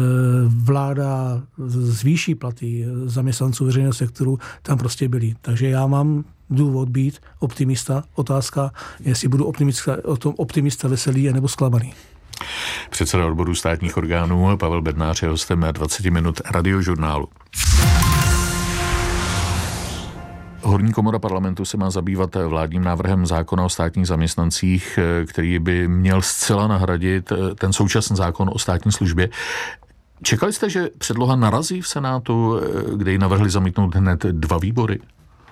Speaker 15: vláda zvýší platy zaměstnanců veřejného sektoru, tam prostě byly. Takže já mám důvod být optimista. Otázka, jestli budu optimista, o tom optimista veselý nebo zklamaný.
Speaker 14: Předseda odboru státních orgánů Pavel Bednář je hostem dvacet minut Radiožurnálu. Horní komora parlamentu se má zabývat vládním návrhem zákona o státních zaměstnancích, který by měl zcela nahradit ten současný zákon o státní službě. Čekali jste, že předloha narazí v Senátu, kde ji navrhli zamítnout hned dva výbory?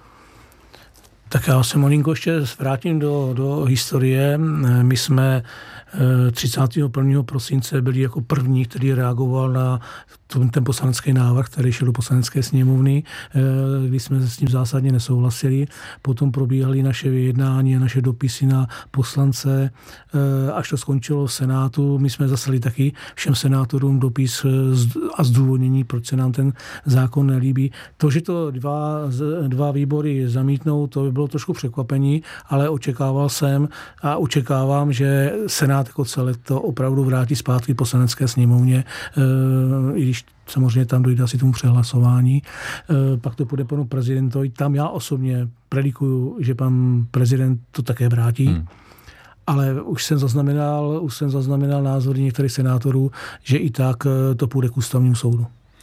Speaker 15: Tak já se malinko ještě vrátím do, do historie. My jsme třicátého prvního prosince byli jako první, který reagoval na ten poslanecký návrh, který šel do poslanecké sněmovny, když jsme s tím zásadně nesouhlasili. Potom probíhaly naše vyjednání a naše dopisy na poslance, až to skončilo v Senátu. My jsme zaslali taky všem senátorům dopis a zdůvodnění, proč se nám ten zákon nelíbí. To, že to dva, dva výbory zamítnou, to by bylo trošku překvapení, ale očekával jsem a očekávám, že Senát jako celek to opravdu vrátí zpátky poslanecké sněmovně, i když samozřejmě tam dojde asi tomu přehlasování. Pak to půjde panu prezidentovi. Tam já osobně predikuju, že pan prezident to také vrátí. Hmm. Ale už jsem zaznamenal, už jsem zaznamenal názory některých senátorů, že i tak to půjde k ústavnímu soudu.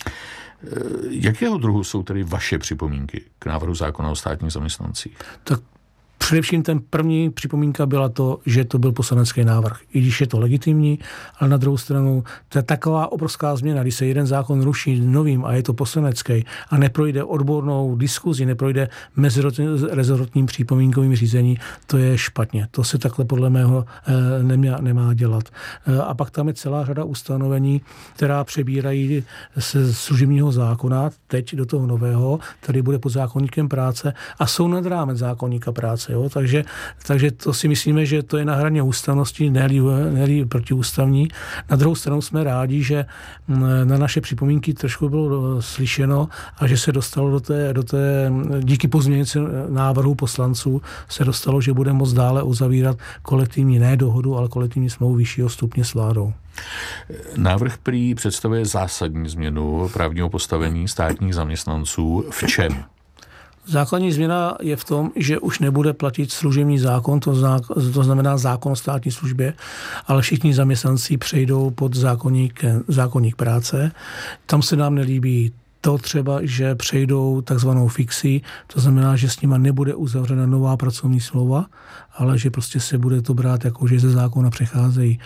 Speaker 14: Jakého druhu jsou tedy vaše připomínky k návrhu zákona o státních zaměstnancích?
Speaker 15: Tak především ten první připomínka byla to, že to byl poslanecký návrh. I když je to legitimní, ale na druhou stranu to je taková obrovská změna, když se jeden zákon ruší novým a je to poslanecký a neprojde odbornou diskuzi, neprojde mezirezortním připomínkovým řízení, to je špatně. To se takhle podle mého nemá, nemá dělat. A pak tam je celá řada ustanovení, která přebírají ze služebního zákona teď do toho nového, který bude pod zákoníkem práce a jsou nad rámec zákoníka práce. Jo? Takže, takže to si myslíme, že to je na hraně ústavnosti, ne-li protiústavní. Na druhou stranu jsme rádi, že na naše připomínky trošku bylo slyšeno a že se dostalo do té, do té díky pozměňovacímu návrhu poslanců se dostalo, že bude moct dále uzavírat kolektivní ne dohodu, ale kolektivní smlouvu vyššího stupně s vládou.
Speaker 14: Návrh prý představuje zásadní změnu právního postavení státních zaměstnanců. V čem?
Speaker 15: Základní změna je v tom, že už nebude platit služební zákon, to, zná, to znamená zákon o státní službě, ale všichni zaměstnanci přejdou pod zákonník, zákonník práce. Tam se nám nelíbí to třeba, že přejdou takzvanou fixi, to znamená, že s nima nebude uzavřena nová pracovní smlouva, ale že prostě se bude to brát jako, že ze zákona přecházejí.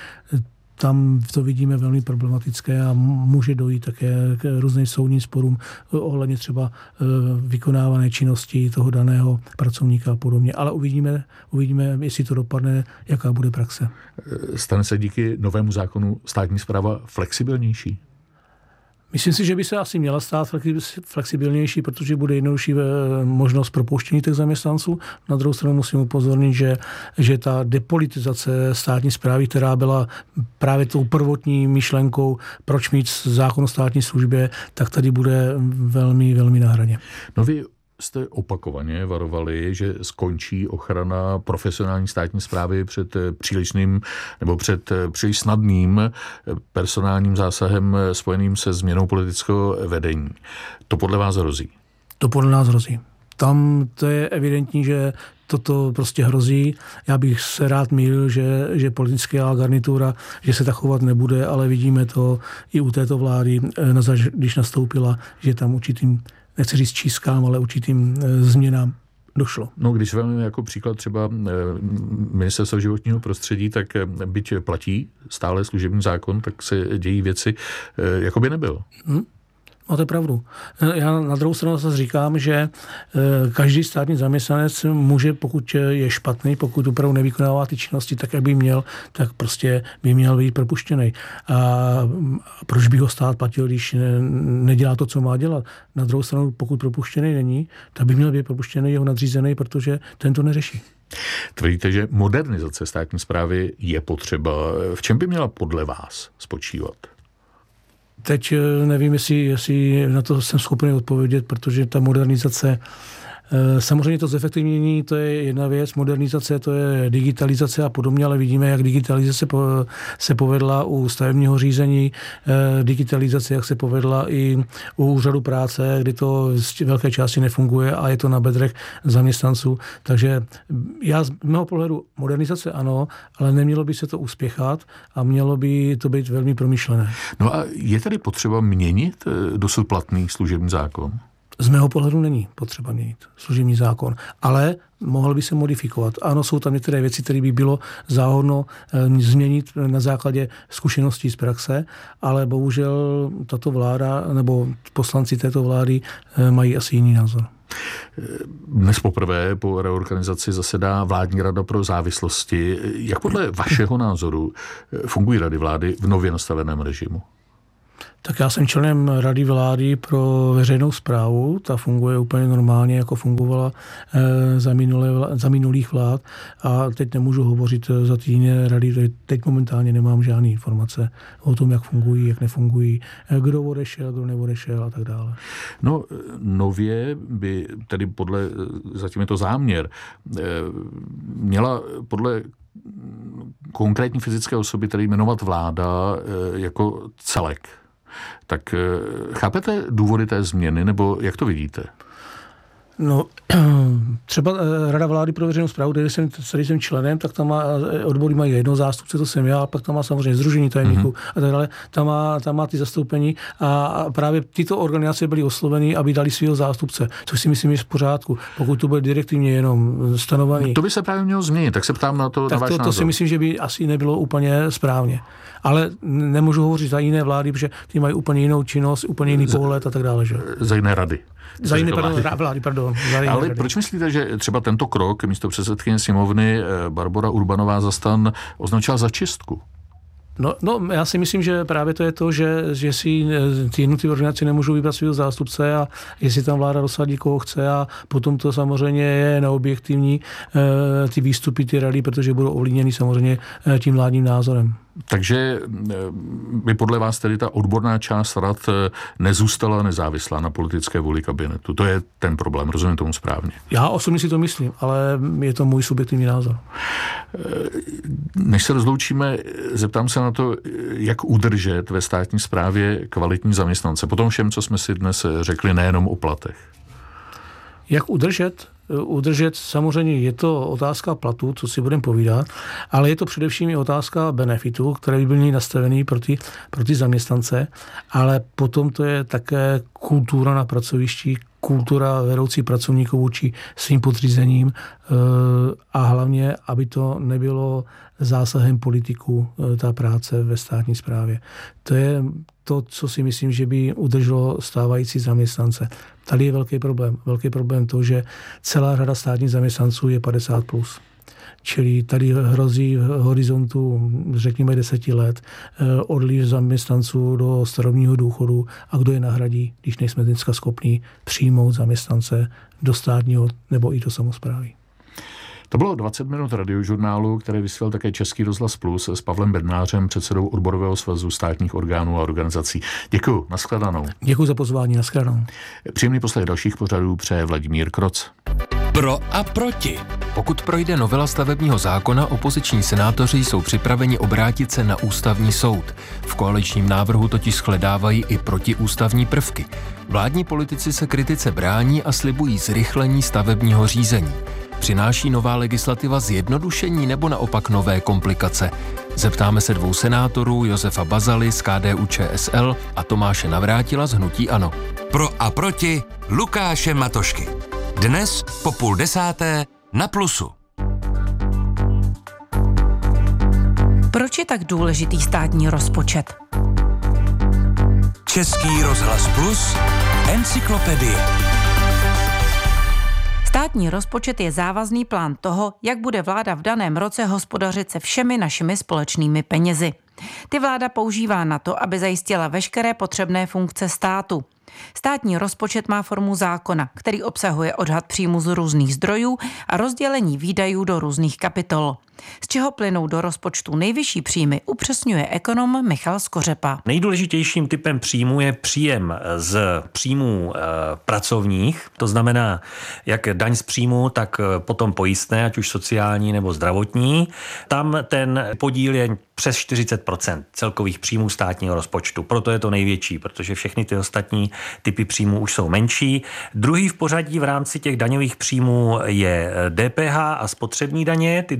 Speaker 15: Tam to vidíme velmi problematické a může dojít také k různým soudním sporům ohledně třeba vykonávané činnosti toho daného pracovníka a podobně. Ale uvidíme, uvidíme, jestli to dopadne, jaká bude praxe.
Speaker 14: Stane se díky novému zákonu státní správa flexibilnější?
Speaker 15: Myslím si, že by se asi měla stát flexibilnější, protože bude jednodušší možnost propouštění těch zaměstnanců. Na druhou stranu musím upozornit, že, že ta depolitizace státní správy, která byla právě tou prvotní myšlenkou, proč mít zákon o státní službě, tak tady bude velmi, velmi na hraně.
Speaker 14: No vy jste opakovaně varovali, že skončí ochrana profesionální státní správy před přílišným nebo před příliš snadným personálním zásahem spojeným se změnou politického vedení. To podle vás hrozí?
Speaker 15: To podle nás hrozí. Tam to je evidentní, že toto prostě hrozí. Já bych se rád mýlil, že, že politická garnitura, že se tak chovat nebude, ale vidíme to i u této vlády, když nastoupila, že tam určitým, nechci říct čískám, ale určitým změnám došlo.
Speaker 14: No, když vezmeme jako příklad třeba Ministerstva životního prostředí, tak byť platí stále služební zákon, tak se dějí věci, jako by nebylo.
Speaker 15: Hmm. Máte pravdu. Já na druhou stranu zase říkám, že každý státní zaměstnanec může, pokud je špatný, pokud opravdu nevykonává ty činnosti tak, jak by měl, tak prostě by měl být propuštěný. A proč by ho stát platil, když nedělá to, co má dělat? Na druhou stranu, pokud propuštěný není, tak by měl být propuštěný jeho nadřízený, protože ten to neřeší.
Speaker 14: Tvrdíte, že modernizace státní správy je potřeba. V čem by měla podle vás spočívat?
Speaker 15: Teď nevím, jestli, jestli na to jsem schopný odpovědět, protože ta modernizace, samozřejmě to zefektivnění, to je jedna věc, modernizace, to je digitalizace a podobně, ale vidíme, jak digitalizace se povedla u stavebního řízení, digitalizace, jak se povedla i u úřadu práce, kdy to z velké části nefunguje a je to na bedrech zaměstnanců. Takže já z mého pohledu modernizace ano, ale nemělo by se to uspěchat a mělo by to být velmi promyšlené.
Speaker 14: No a je tedy potřeba měnit dosud platný služební zákon?
Speaker 15: Z mého pohledu není potřeba měnit služební zákon, ale mohl by se modifikovat. Ano, jsou tam některé věci, které by bylo záhodno e, změnit na základě zkušeností z praxe, ale bohužel tato vláda nebo poslanci této vlády e, mají asi jiný názor.
Speaker 14: Dnes poprvé po reorganizaci zasedá vládní rada pro závislosti. Jak podle vašeho názoru fungují rady vlády v nově nastaveném režimu?
Speaker 15: Tak já jsem členem Rady vlády pro veřejnou správu, ta funguje úplně normálně, jako fungovala za, minulé, za minulých vlád a teď nemůžu hovořit za ty jiné rady, teď momentálně nemám žádné informace o tom, jak fungují, jak nefungují, kdo odešel, kdo neodešel a tak dále.
Speaker 14: No nově by tedy podle, zatím je to záměr, měla podle konkrétní fyzické osoby tedy jmenovat vláda jako celek. Tak chápete důvody té změny, nebo jak to vidíte?
Speaker 15: No, třeba Rada vlády pro veřejnou správu, který jsem, který jsem členem, tak tam má, odbory mají jedno zástupce, to jsem já, a pak tam má samozřejmě sdružení tajemníků mm-hmm. a tak dále. Tam má, tam má ty zastoupení a právě tyto organizace byly osloveny, aby dali svého zástupce, což si myslím, že je v pořádku. Pokud to bude direktivně jenom stanovený.
Speaker 14: To by se právě mělo změnit, tak se ptám na to,
Speaker 15: tak
Speaker 14: na váš
Speaker 15: to, to
Speaker 14: názor.
Speaker 15: si myslím, že by asi nebylo úplně správně. Ale nemůžu hovořit za jiné vlády, protože ty mají úplně jinou činnost, úplně jiný pohled a tak dále. Že?
Speaker 14: Za jiné rady.
Speaker 15: Za jiné pardon, vlády, pardon. Za jiné
Speaker 14: Ale
Speaker 15: rady.
Speaker 14: Proč myslíte, že třeba tento krok místo předsedkyně sněmovny Barbora Urbanová za STAN označila za čistku?
Speaker 15: No, no, já si myslím, že právě to je to, že, že si ty jednotlivé organizace nemůžou vybrat svého zástupce a jestli tam vláda rozsadí, koho chce a potom to samozřejmě je neobjektivní e, ty výstupy, ty rady, protože budou ovlivněny samozřejmě tím vládním názorem.
Speaker 14: Takže by podle vás tedy ta odborná část rad nezůstala nezávislá na politické vůli kabinetu. To je ten problém, rozumím tomu správně.
Speaker 15: Já osobně si to myslím, ale je to můj subjektivní názor.
Speaker 14: Než se rozloučíme, zeptám se na to, jak udržet ve státní správě kvalitní zaměstnance. Po tom všem, co jsme si dnes řekli, nejenom o platech.
Speaker 15: Jak udržet? Udržet samozřejmě je to otázka platů, co si budeme povídat, ale je to především i otázka benefitů, které by byly nastavený pro ty, pro ty zaměstnance, ale potom to je také kultura na pracovišti, kultura vedoucí pracovníků vůči svým podřízením a hlavně, aby to nebylo zásahem politiků ta práce ve státní správě. To je to, co si myslím, že by udrželo stávající zaměstnance. Tady je velký problém. Velký problém to, že celá řada státních zaměstnanců je padesát plus. Čili tady hrozí v horizontu, řekněme, deseti let odliv zaměstnanců do starobního důchodu a kdo je nahradí, když nejsme dneska schopni přijmout zaměstnance do státního nebo i do samosprávy.
Speaker 14: To bylo dvacet minut radiožurnálu, který vysílal také Český rozhlas Plus s Pavlem Bednářem, předsedou Odborového svazu státních orgánů a organizací. Děkuji, nashledanou.
Speaker 15: Děkuji za pozvání, nashledanou.
Speaker 14: Příjemný poslech dalších pořadů přeje Vladimír Kroc.
Speaker 3: Pro a proti.
Speaker 2: Pokud projde novela stavebního zákona, opoziční senátoři jsou připraveni obrátit se na ústavní soud. V koaličním návrhu totiž shledávají i protiústavní prvky. Vládní politici se kritice brání a slibují zrychlení stavebního řízení. Přináší nová legislativa zjednodušení nebo naopak nové komplikace? Zeptáme se dvou senátorů, Josefa Bazaly z K D U Č S L a Tomáše Navrátila z Hnutí ANO.
Speaker 3: Pro a proti Lukáše Matošky. Dnes po půl desáté na Plusu.
Speaker 5: Proč je tak důležitý státní rozpočet?
Speaker 3: Český rozhlas Plus, encyklopedie.
Speaker 5: Státní rozpočet je závazný plán toho, jak bude vláda v daném roce hospodařit se všemi našimi společnými penězi. Ty vláda používá na to, aby zajistila veškeré potřebné funkce státu. Státní rozpočet má formu zákona, který obsahuje odhad příjmu z různých zdrojů a rozdělení výdajů do různých kapitol. Z čeho plynou do rozpočtu nejvyšší příjmy, upřesňuje ekonom Michal Skořepa.
Speaker 16: Nejdůležitějším typem příjmu je příjem z příjmů e, pracovních, to znamená jak daň z příjmu, tak potom pojistné, ať už sociální nebo zdravotní. Tam ten podíl je přes čtyřicet procent celkových příjmů státního rozpočtu. Proto je to největší, protože všechny ty ostatní typy příjmů už jsou menší. Druhý v pořadí v rámci těch daňových příjmů je D P H a spotřební daně, ty dohromady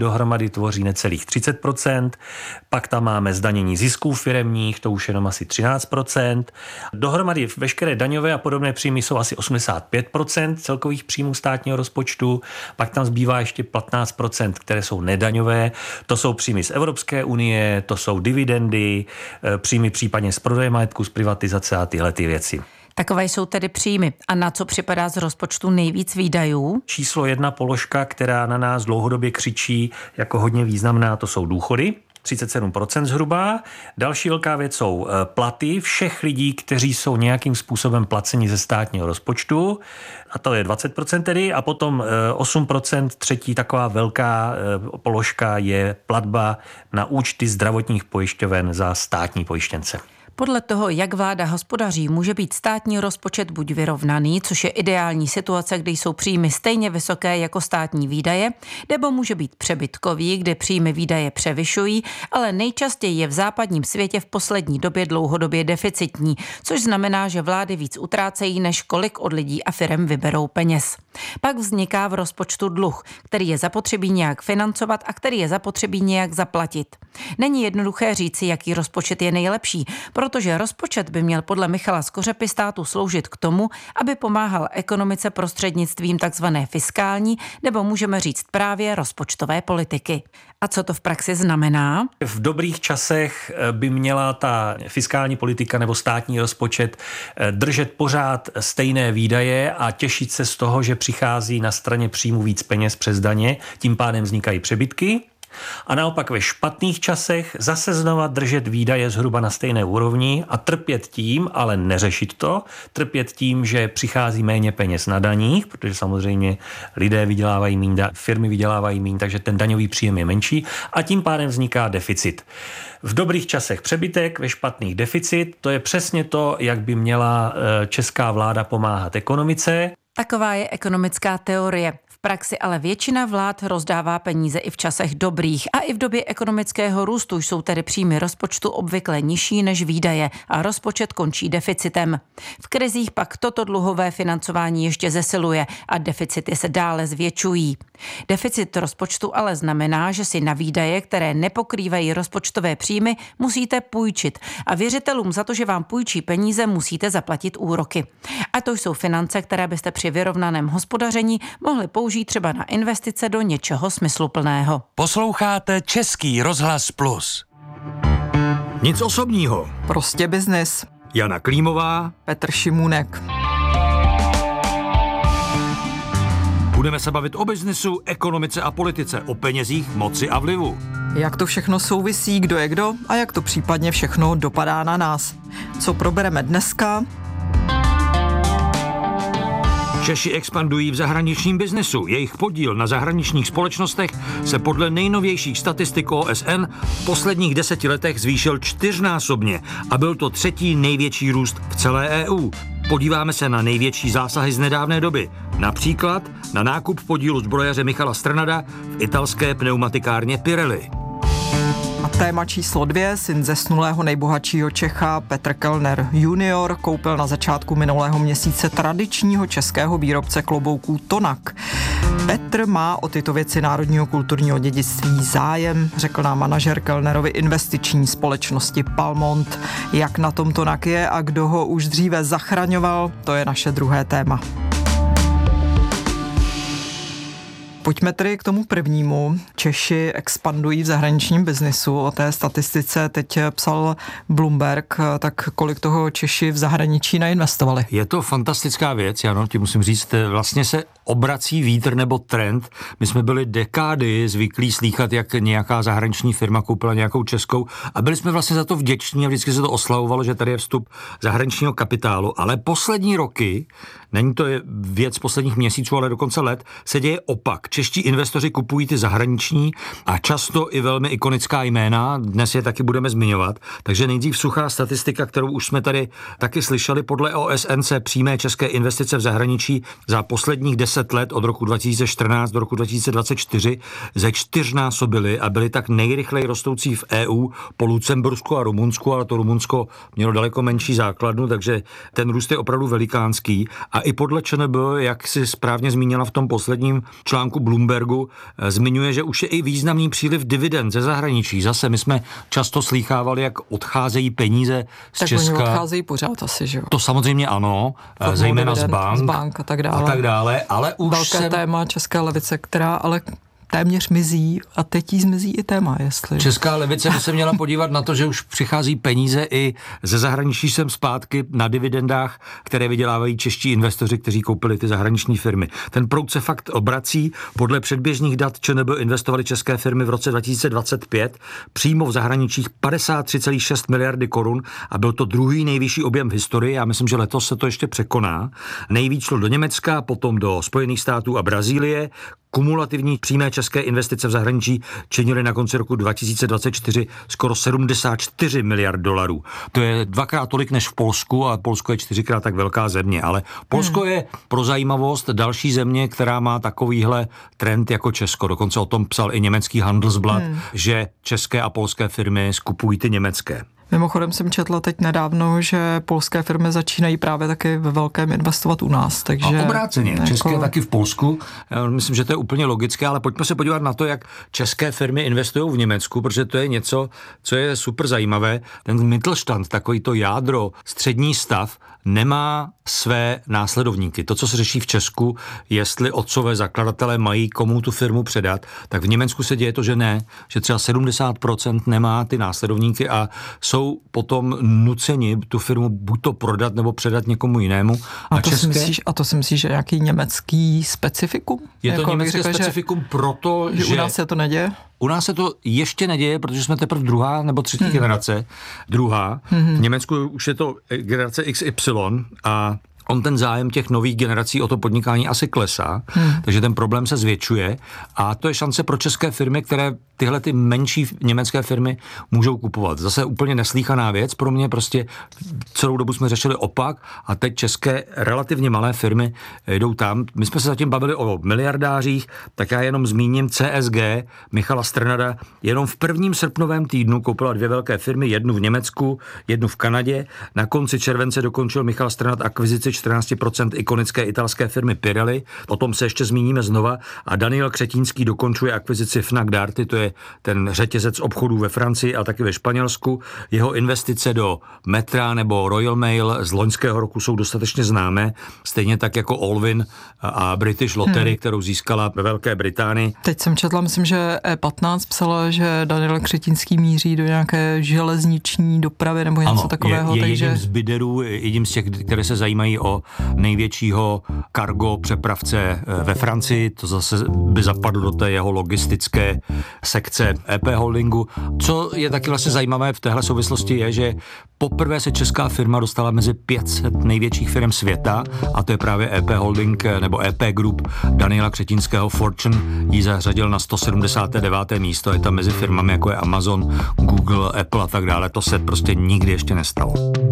Speaker 16: dohromady tvoří necelých třicet procent, pak tam máme zdanění zisků firemních, to už jenom asi třináct procent. Dohromady veškeré daňové a podobné příjmy jsou asi osmdesát pět procent celkových příjmů státního rozpočtu, pak tam zbývá ještě patnáct procent, které jsou nedaňové, to jsou příjmy z Evropské unie, to jsou dividendy, příjmy případně z prodeje majetku, z privatizace a tyhle ty věci.
Speaker 5: Takové jsou tedy příjmy. A na co připadá z rozpočtu nejvíc výdajů?
Speaker 16: Číslo jedna položka, která na nás dlouhodobě křičí jako hodně významná, to jsou důchody. třicet sedm procent zhruba. Další velká věc jsou platy všech lidí, kteří jsou nějakým způsobem placeni ze státního rozpočtu. A to je dvacet procent tedy. A potom osm procent třetí taková velká položka je platba na účty zdravotních pojišťoven za státní pojištěnce.
Speaker 5: Podle toho, jak vláda hospodaří, může být státní rozpočet buď vyrovnaný, což je ideální situace, kdy jsou příjmy stejně vysoké jako státní výdaje, nebo může být přebytkový, kde příjmy výdaje převyšují, ale nejčastěji je v západním světě v poslední době dlouhodobě deficitní, což znamená, že vlády víc utrácejí, než kolik od lidí a firem vyberou peněz. Pak vzniká v rozpočtu dluh, který je zapotřebí nějak financovat a který je zapotřebí nějak zaplatit. Není jednoduché říci, jaký rozpočet je nejlepší, protože rozpočet by měl podle Michala Skořepy státu sloužit k tomu, aby pomáhal ekonomice prostřednictvím takzvané fiskální, nebo můžeme říct právě rozpočtové politiky. A co to v praxi znamená?
Speaker 16: V dobrých časech by měla ta fiskální politika nebo státní rozpočet držet pořád stejné výdaje a těšit se z toho, že přichází na straně příjmu víc peněz přes daně, tím pádem vznikají přebytky. A naopak ve špatných časech zase znova držet výdaje zhruba na stejné úrovni a trpět tím, ale neřešit to, trpět tím, že přichází méně peněz na daních, protože samozřejmě lidé vydělávají míň, firmy vydělávají míň, takže ten daňový příjem je menší a tím pádem vzniká deficit. V dobrých časech přebytek, ve špatných deficit, to je přesně to, jak by měla česká vláda pomáhat ekonomice.
Speaker 5: Taková je ekonomická teorie. V praxi ale většina vlád rozdává peníze i v časech dobrých a i v době ekonomického růstu jsou tedy příjmy rozpočtu obvykle nižší než výdaje a rozpočet končí deficitem. V krizích pak toto dluhové financování ještě zesiluje a deficity se dále zvětšují. Deficit rozpočtu ale znamená, že si na výdaje, které nepokrývají rozpočtové příjmy, musíte půjčit a věřitelům za to, že vám půjčí peníze, musíte zaplatit úroky. A to jsou finance, které byste při vyrovnaném hospodaření mohli použít třeba na investice do něčeho smysluplného.
Speaker 3: Posloucháte Český rozhlas Plus.
Speaker 17: Nic osobního.
Speaker 18: Prostě biznis.
Speaker 17: Jana Klímová,
Speaker 18: Petr Šimůnek.
Speaker 17: Budeme se bavit o biznisu, ekonomice a politice, o penězích, moci a vlivu.
Speaker 18: Jak to všechno souvisí, kdo je kdo a jak to případně všechno dopadá na nás. Co probereme dneska?
Speaker 17: Češi expandují v zahraničním biznesu. Jejich podíl na zahraničních společnostech se podle nejnovějších statistik O S N v posledních deseti letech zvýšil čtyřnásobně a byl to třetí největší růst v celé E U. Podíváme se na největší zásahy z nedávné doby. Například na nákup podílu zbrojaře Michala Strnada v italské pneumatikárně Pirelli.
Speaker 18: A téma číslo dvě, syn zesnulého nejbohatšího Čecha Petr Kellner junior koupil na začátku minulého měsíce tradičního českého výrobce klobouků Tonak. Petr má o tyto věci národního kulturního dědictví zájem, řekl nám manažer Kellnerovy investiční společnosti Palmont. Jak na tom Tonak je a kdo ho už dříve zachraňoval, to je naše druhé téma. Pojďme tedy k tomu prvnímu. Češi expandují v zahraničním biznisu. O té statistice teď psal Bloomberg. Tak kolik toho Češi v zahraničí nainvestovali?
Speaker 17: Je to fantastická věc, ano, ti musím říct, vlastně se obrací vítr nebo trend. My jsme byli dekády zvyklí slýchat, jak nějaká zahraniční firma koupila nějakou českou a byli jsme vlastně za to vděční a vždycky se to oslavovalo, že tady je vstup zahraničního kapitálu. Ale poslední roky, není to věc posledních měsíců, ale dokonce let, se děje opak. Čeští investoři kupují ty zahraniční a často i velmi ikonická jména, dnes je taky budeme zmiňovat. Takže nejdřív suchá statistika, kterou už jsme tady taky slyšeli, podle O S N se přímé české investice v zahraničí za posledních deset let od roku dva tisíce čtrnáct do roku dva tisíce dvacet čtyři ze čtyřnásobily a byly tak nejrychleji rostoucí v E U po Lucembursku a Rumunsku, ale to Rumunsko mělo daleko menší základnu, takže ten růst je opravdu velikánský. A i podle ČNB, jak si správně zmínila v tom posledním článku Bloombergu zmiňuje, že už je i významný příliv dividend ze zahraničí. Zase my jsme často slýchávali, jak odcházejí peníze z
Speaker 18: tak
Speaker 17: Česka.
Speaker 18: Tak oni odcházejí pořád asi, že jo?
Speaker 17: To samozřejmě ano,
Speaker 18: Formou
Speaker 17: zejména z
Speaker 18: dividend,
Speaker 17: bank,
Speaker 18: z bank a tak dále.
Speaker 17: A tak dále, ale už
Speaker 18: velké
Speaker 17: jsem...
Speaker 18: téma české levice, která ale téměř mizí a teď jí zmizí i téma, jestli...
Speaker 17: Česká levice by se měla podívat na to, že už přichází peníze i ze zahraničí sem zpátky na dividendách, které vydělávají čeští investoři, kteří koupili ty zahraniční firmy. Ten proud se fakt obrací. Podle předběžných dat ČNB investovali české firmy v roce dva tisíce dvacet pět přímo v zahraničích padesát tři celá šest miliardy korun a byl to druhý nejvyšší objem v historii. Já myslím, že letos se to ještě překoná. Nejvíc šlo do Německa, potom do Spojených států a Brazílie. Kumulativní přímé české investice v zahraničí činily na konci roku dva tisíce dvacet čtyři skoro sedmdesát čtyři miliard dolarů. To je dvakrát tolik než v Polsku a Polsko je čtyřikrát tak velká země, ale Polsko hmm. je pro zajímavost další země, která má takovýhle trend jako Česko. Dokonce o tom psal i německý Handelsblatt, hmm. že české a polské firmy skupují ty německé.
Speaker 18: Mimochodem jsem četla teď nedávno, že polské firmy začínají právě taky ve velkém investovat u nás, takže...
Speaker 17: A obráceně,
Speaker 18: jako...
Speaker 17: české taky v Polsku, myslím, že to je úplně logické, ale pojďme se podívat na to, jak české firmy investují v Německu, protože to je něco, co je super zajímavé. Ten Mittelstand, takový to jádro, střední stav, nemá své následovníky. To, co se řeší v Česku, jestli otcové zakladatelé mají komu tu firmu předat, tak v Německu se děje to, že ne, že třeba sedmdesát procent nemá ty následovníky a jsou potom nuceni tu firmu buď to prodat nebo předat někomu jinému.
Speaker 18: A, a, to, české... si myslíš, a to si myslíš, že nějaký německý specifikum?
Speaker 17: Je to
Speaker 18: jako
Speaker 17: německé
Speaker 18: řekl,
Speaker 17: specifikum,
Speaker 18: že,
Speaker 17: proto,
Speaker 18: že...
Speaker 17: že...
Speaker 18: u nás se to neděje?
Speaker 17: U nás se to ještě neděje, protože jsme teprve druhá nebo třetí hmm. generace. Druhá. Hmm. V Německu už je to generace iks ypsilon a on ten zájem těch nových generací o to podnikání asi klesá, hmm. takže ten problém se zvětšuje a to je šance pro české firmy, které tyhle ty menší německé firmy můžou kupovat. Zase úplně neslýchaná věc, pro mě prostě celou dobu jsme řešili opak a teď české relativně malé firmy jdou tam. My jsme se zatím bavili o miliardářích, tak já jenom zmíním C S G, Michala Strnada, jenom v prvním srpnovém týdnu koupila dvě velké firmy, jednu v Německu, jednu v Kanadě. Na konci července dokončil Michal Strnad akvizici čtrnáct procent ikonické italské firmy Pirelli. O tom se ještě zmíníme znova. A Daniel Křetínský dokončuje akvizici Fnac Darty, to je ten řetězec obchodů ve Francii a taky ve Španělsku. Jeho investice do Metra nebo Royal Mail z loňského roku jsou dostatečně známé, stejně tak jako Allwyn a British Lottery, hmm. kterou získala ve Velké Británii.
Speaker 18: Teď jsem četla, myslím, že E patnáct psala, že Daniel Křetínský míří do nějaké železniční dopravy nebo něco ano, takového.
Speaker 17: Je, je
Speaker 18: takže...
Speaker 17: jedním z biderů, jedním z těch, které se zajímají o největšího cargo přepravce ve Francii, to zase by zapadlo do té jeho logistické sekce E P Holdingu. Co je taky vlastně zajímavé v téhle souvislosti je, že poprvé se česká firma dostala mezi pět set největších firm světa a to je právě E P Holding nebo E P Group Daniela Křetínského. Fortune ji zařadil na sto sedmdesát deváté místo, je tam mezi firmami jako je Amazon, Google, Apple a tak dále. To se prostě nikdy ještě nestalo.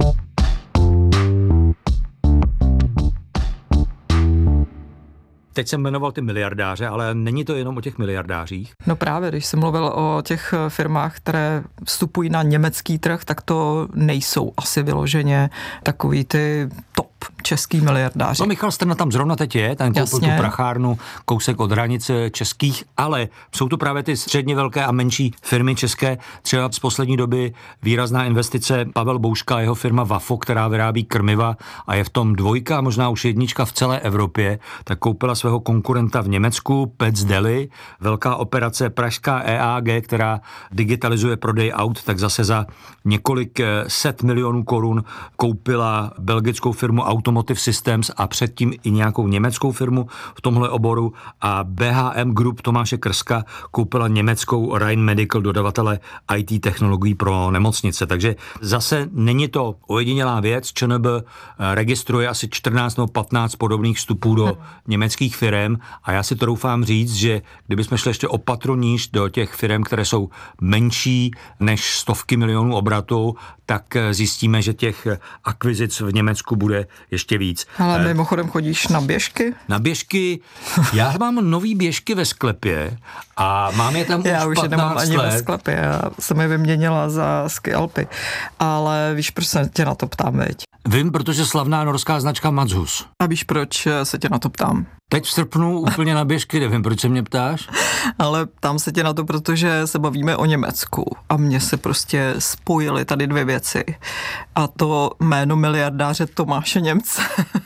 Speaker 17: Teď jsem jmenoval ty miliardáře, ale není to jenom o těch miliardářích.
Speaker 18: No právě, když jsem mluvil o těch firmách, které vstupují na německý trh, tak to nejsou asi vyloženě takový ty top český miliardáři.
Speaker 17: No Michal Strnad tam zrovna teď je, ten koupil tu prachárnu kousek od hranice českých, ale jsou to právě ty středně velké a menší firmy české. Třeba z poslední doby výrazná investice Pavel Bouška a jeho firma Vafo, která vyrábí krmiva a je v tom dvojka, možná už jednička v celé Evropě, tak koupila svého konkurenta v Německu, Pets Deli, velká operace pražská E A G, která digitalizuje prodej aut, tak zase za několik set milionů korun koupila belgickou firmu Automotive Systems a předtím i nějakou německou firmu v tomhle oboru a B H M Group Tomáše Krska koupila německou Rhein Medical, dodavatele I T technologií pro nemocnice. Takže zase není to ojedinělá věc. ČNB registruje asi čtrnáct nebo patnáct podobných vstupů do hmm. německých firem a já si to doufám říct, že kdybychom šli ještě o patro níž do těch firm, které jsou menší než stovky milionů obratů, tak zjistíme, že těch akvizic v Německu bude ještě víc.
Speaker 18: Ale mimochodem chodíš na běžky?
Speaker 17: Na běžky? Já mám nový běžky ve sklepě a mám je tam už
Speaker 18: já už
Speaker 17: patnáct
Speaker 18: nemám ani
Speaker 17: let.
Speaker 18: ve sklepě, já jsem je vyměnila za ski Alpy. Ale víš, proč se tě na to ptám, veď?
Speaker 17: Vím, protože slavná norská značka Mazhus.
Speaker 18: A víš, proč se tě na to ptám?
Speaker 17: Teď v srpnu úplně na běžky, nevím, proč se mě ptáš?
Speaker 18: Ale tam se tě na to, protože se bavíme o Německu a mně se prostě spojily tady dvě věci. A to jméno miliardáře Tomáše Němce.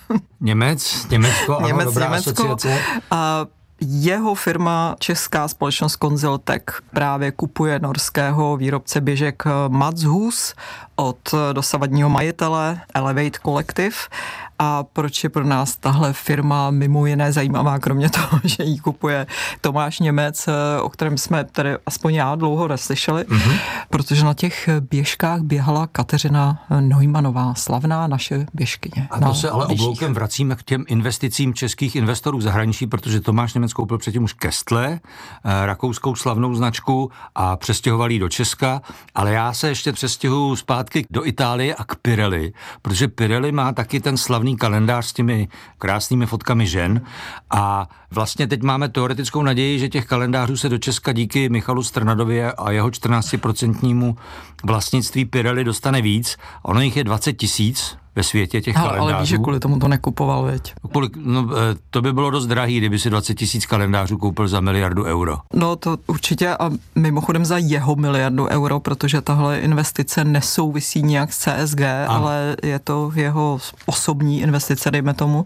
Speaker 17: Němec, Německo, ano,
Speaker 18: Němec,
Speaker 17: dobrá
Speaker 18: Německo.
Speaker 17: asociace.
Speaker 18: A jeho firma, česká společnost Consiltech, právě kupuje norského výrobce běžek Matshus od dosavadního majitele Elevate Collective. A proč je pro nás tahle firma mimo jiné zajímavá, kromě toho, že ji kupuje Tomáš Němec, o kterém jsme tady aspoň já dlouho neslyšeli, mm-hmm. protože na těch běžkách běhala Kateřina Neumannová, slavná naše běžkyně.
Speaker 17: A to se ale obloukem vracíme k těm investicím českých investorů v zahraničí, protože Tomáš Němec koupil předtím už Kestle, rakouskou slavnou značku, a přestěhoval ji do Česka, ale já se ještě přestěhuju zpátky do Itálie a k Pirelli, protože Pirelli má taky ten slavný kalendář s těmi krásnými fotkami žen a vlastně teď máme teoretickou naději, že těch kalendářů se do Česka díky Michalu Strnadovi a jeho čtrnáctiprocentnímu vlastnictví Pirelli dostane víc. Ono jich je dvacet tisíc ve světě těch
Speaker 18: ale,
Speaker 17: kalendářů.
Speaker 18: Ale víš, že kvůli tomu to nekupoval, veď?
Speaker 17: Kvůli, no, to by bylo dost drahý, kdyby si dvacet tisíc kalendářů koupil za miliardu euro.
Speaker 18: No to určitě a mimochodem za jeho miliardu euro, protože tahle investice nesouvisí nějak s C S G, ano. ale je to jeho osobní investice, dejme tomu.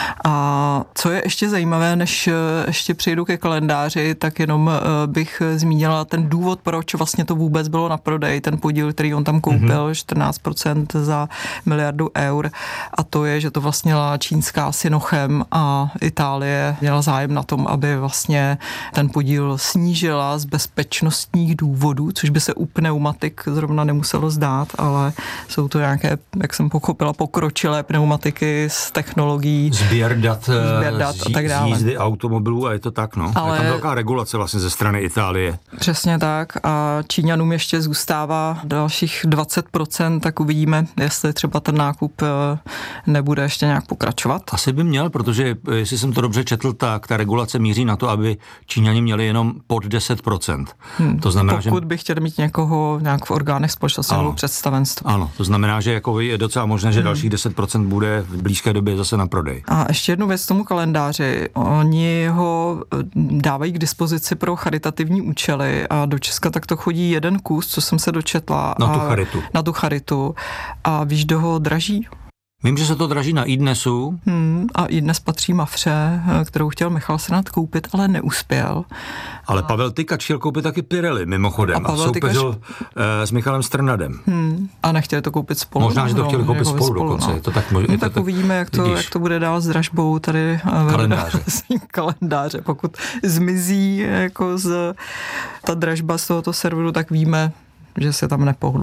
Speaker 18: A co je ještě zajímavé, než ještě přijdu ke kalendáři, tak jenom bych zmínila ten důvod, proč vlastně to vůbec bylo na prodej, ten podíl, který on tam koupil, mm-hmm. čtrnáct procent za miliardu eur, a to je, že to vlastnila čínská Sinochem a Itálie měla zájem na tom, aby vlastně ten podíl snížila z bezpečnostních důvodů, což by se u pneumatik zrovna nemuselo zdát, ale jsou to nějaké, jak jsem pochopila, pokročilé pneumatiky s technologií
Speaker 17: sběr dat,
Speaker 18: sběr dat a tak dále.
Speaker 17: Z jízdy automobilů a je to tak, no. Ale je tam velká regulace vlastně ze strany Itálie.
Speaker 18: Přesně tak a Číňanům ještě zůstává dalších dvacet procent, tak uvidíme, jestli třeba ten nákup nebude ještě nějak pokračovat.
Speaker 17: Asi by měl, protože jestli jsem to dobře četl, tak ta regulace míří na to, aby Číňani měli jenom pod deset procent.
Speaker 18: Hmm.
Speaker 17: To znamená,
Speaker 18: Pokud
Speaker 17: že...
Speaker 18: by chtěli mít někoho nějak v orgánech společnosti nebo představenstvu.
Speaker 17: Ano, to znamená, že jako je docela možné, že hmm. dalších deset procent bude v blízké době zase na prodej.
Speaker 18: A ještě jednu věc k tomu kalendáři. Oni ho dávají k dispozici pro charitativní účely a do Česka tak to chodí jeden kus, co jsem se dočetla.
Speaker 17: Na tu
Speaker 18: a,
Speaker 17: charitu.
Speaker 18: Na tu charitu. A víš, kdo ho draží?
Speaker 17: Vím, že se to draží na iDnesu.
Speaker 18: Hmm, a iDnes patří Mafře, kterou chtěl Michal Strnad koupit, ale neuspěl.
Speaker 17: Ale Pavel Tykač chtěl koupit taky Pirelli, mimochodem. A, a soupeřil Tykač... s Michalem Strnadem.
Speaker 18: Hmm, a nechtěli to koupit spolu.
Speaker 17: Možná, že to chtěli koupit spolu, spolu dokonce.
Speaker 18: No.
Speaker 17: Je to tak, no,
Speaker 18: tak
Speaker 17: to
Speaker 18: uvidíme, jak to, jak to bude dál s dražbou tady.
Speaker 17: Kalendáře.
Speaker 18: kalendáře. Pokud zmizí jako z, ta dražba z tohoto serveru, tak víme, že se tam nepohlo.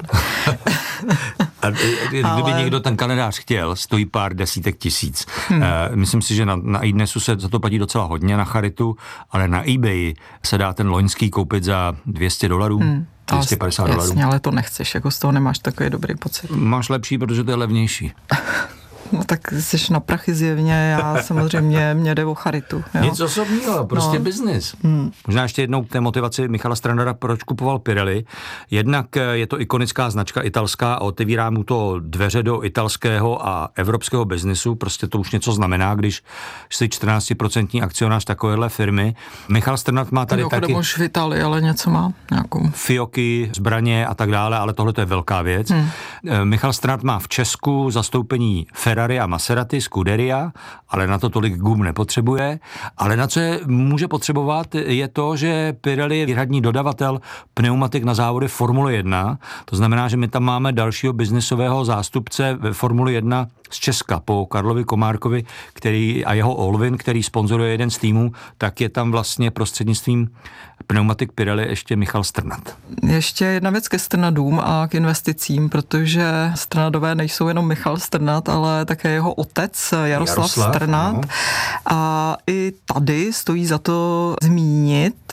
Speaker 17: A kdyby ale... někdo ten kalendář chtěl, stojí pár desítek tisíc. Hmm. E, myslím si, že na, na iDnesu se za to platí docela hodně na charitu, ale na eBay se dá ten loňský koupit za dvě stě dolarů. Hmm. dvě stě padesát dolarů.
Speaker 18: Jasně, ale to nechceš, jako z toho nemáš takový dobrý pocit.
Speaker 17: Máš lepší, protože to je levnější.
Speaker 18: No tak jsi na prachy zjevně, já samozřejmě, mě jde o charitu. Jo.
Speaker 17: Nic osobního, prostě
Speaker 18: no.
Speaker 17: biznis.
Speaker 18: Hmm.
Speaker 17: Možná ještě jednou k té motivaci Michala Strnada, proč kupoval Pirelli. Jednak je to ikonická značka italská a otevírá mu to dveře do italského a evropského biznisu. Prostě to už něco znamená, když jsi čtrnáctiprocentní akcionář takovéhle firmy. Michal Strnad má tady
Speaker 18: taky...
Speaker 17: taky...
Speaker 18: už v Itálii, ale něco má. Nějakou.
Speaker 17: Fioky, zbraně a tak dále, ale tohle to je velká věc. Hmm. Michal Strnad má v Česku zastoupení Ferrari a Maserati, Scuderia, ale na to tolik gum nepotřebuje. Ale na co je může potřebovat, je to, že Pirelli je výhradní dodavatel pneumatik na závody Formule jedna. To znamená, že my tam máme dalšího biznisového zástupce ve Formule jedna z Česka po Karlovi Komárkovi, který a jeho Olvin, který sponzoruje jeden z týmů, tak je tam vlastně prostřednictvím pneumatik Pirelli ještě Michal Strnad.
Speaker 18: Ještě jedna věc ke Strnadům a k investicím, protože Strnadové nejsou jenom Michal Strnad, ale také jeho otec Jaroslav, Jaroslav Strnad. No. A i tady stojí za to zmínit,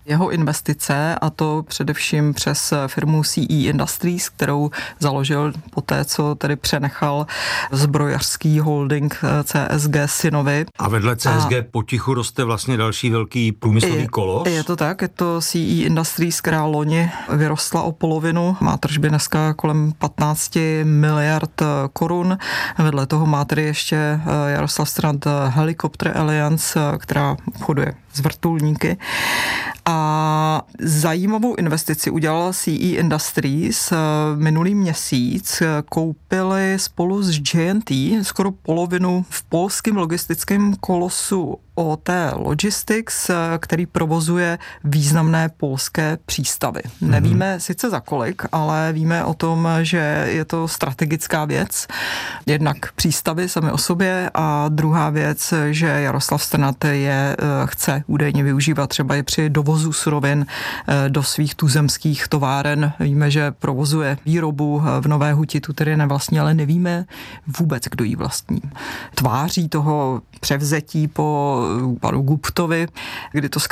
Speaker 18: jeho investice, a to především přes firmu C E Industries, kterou založil poté, co tedy přenechal zbrojařský holding C S G synovi.
Speaker 17: A vedle C S G a potichu roste vlastně další velký průmyslový kolos?
Speaker 18: Je to tak, je to C E Industries, která loni vyrostla o polovinu, má tržby dneska kolem patnáct miliard korun. Vedle toho má tedy ještě Jaroslav Strnad Helicopter Alliance, která obchoduje s vrtulníky. A zajímavou investici udělala C E Industries minulý měsíc. Koupili spolu s J and T skoro polovinu v polském logistickém kolosu O T Logistics, který provozuje významné polské přístavy. Mm-hmm. Nevíme sice za kolik, ale víme o tom, že je to strategická věc. Jednak přístavy sami o sobě a druhá věc, že Jaroslav Strnad je chce údajně využívat třeba i při dovozu surovin do svých tuzemských továren. Víme, že provozuje výrobu v Nové Huti, tu tedy nevlastní, ale nevíme vůbec, kdo ji vlastní. Tváří toho převzetí po panu Guptovi, kdy to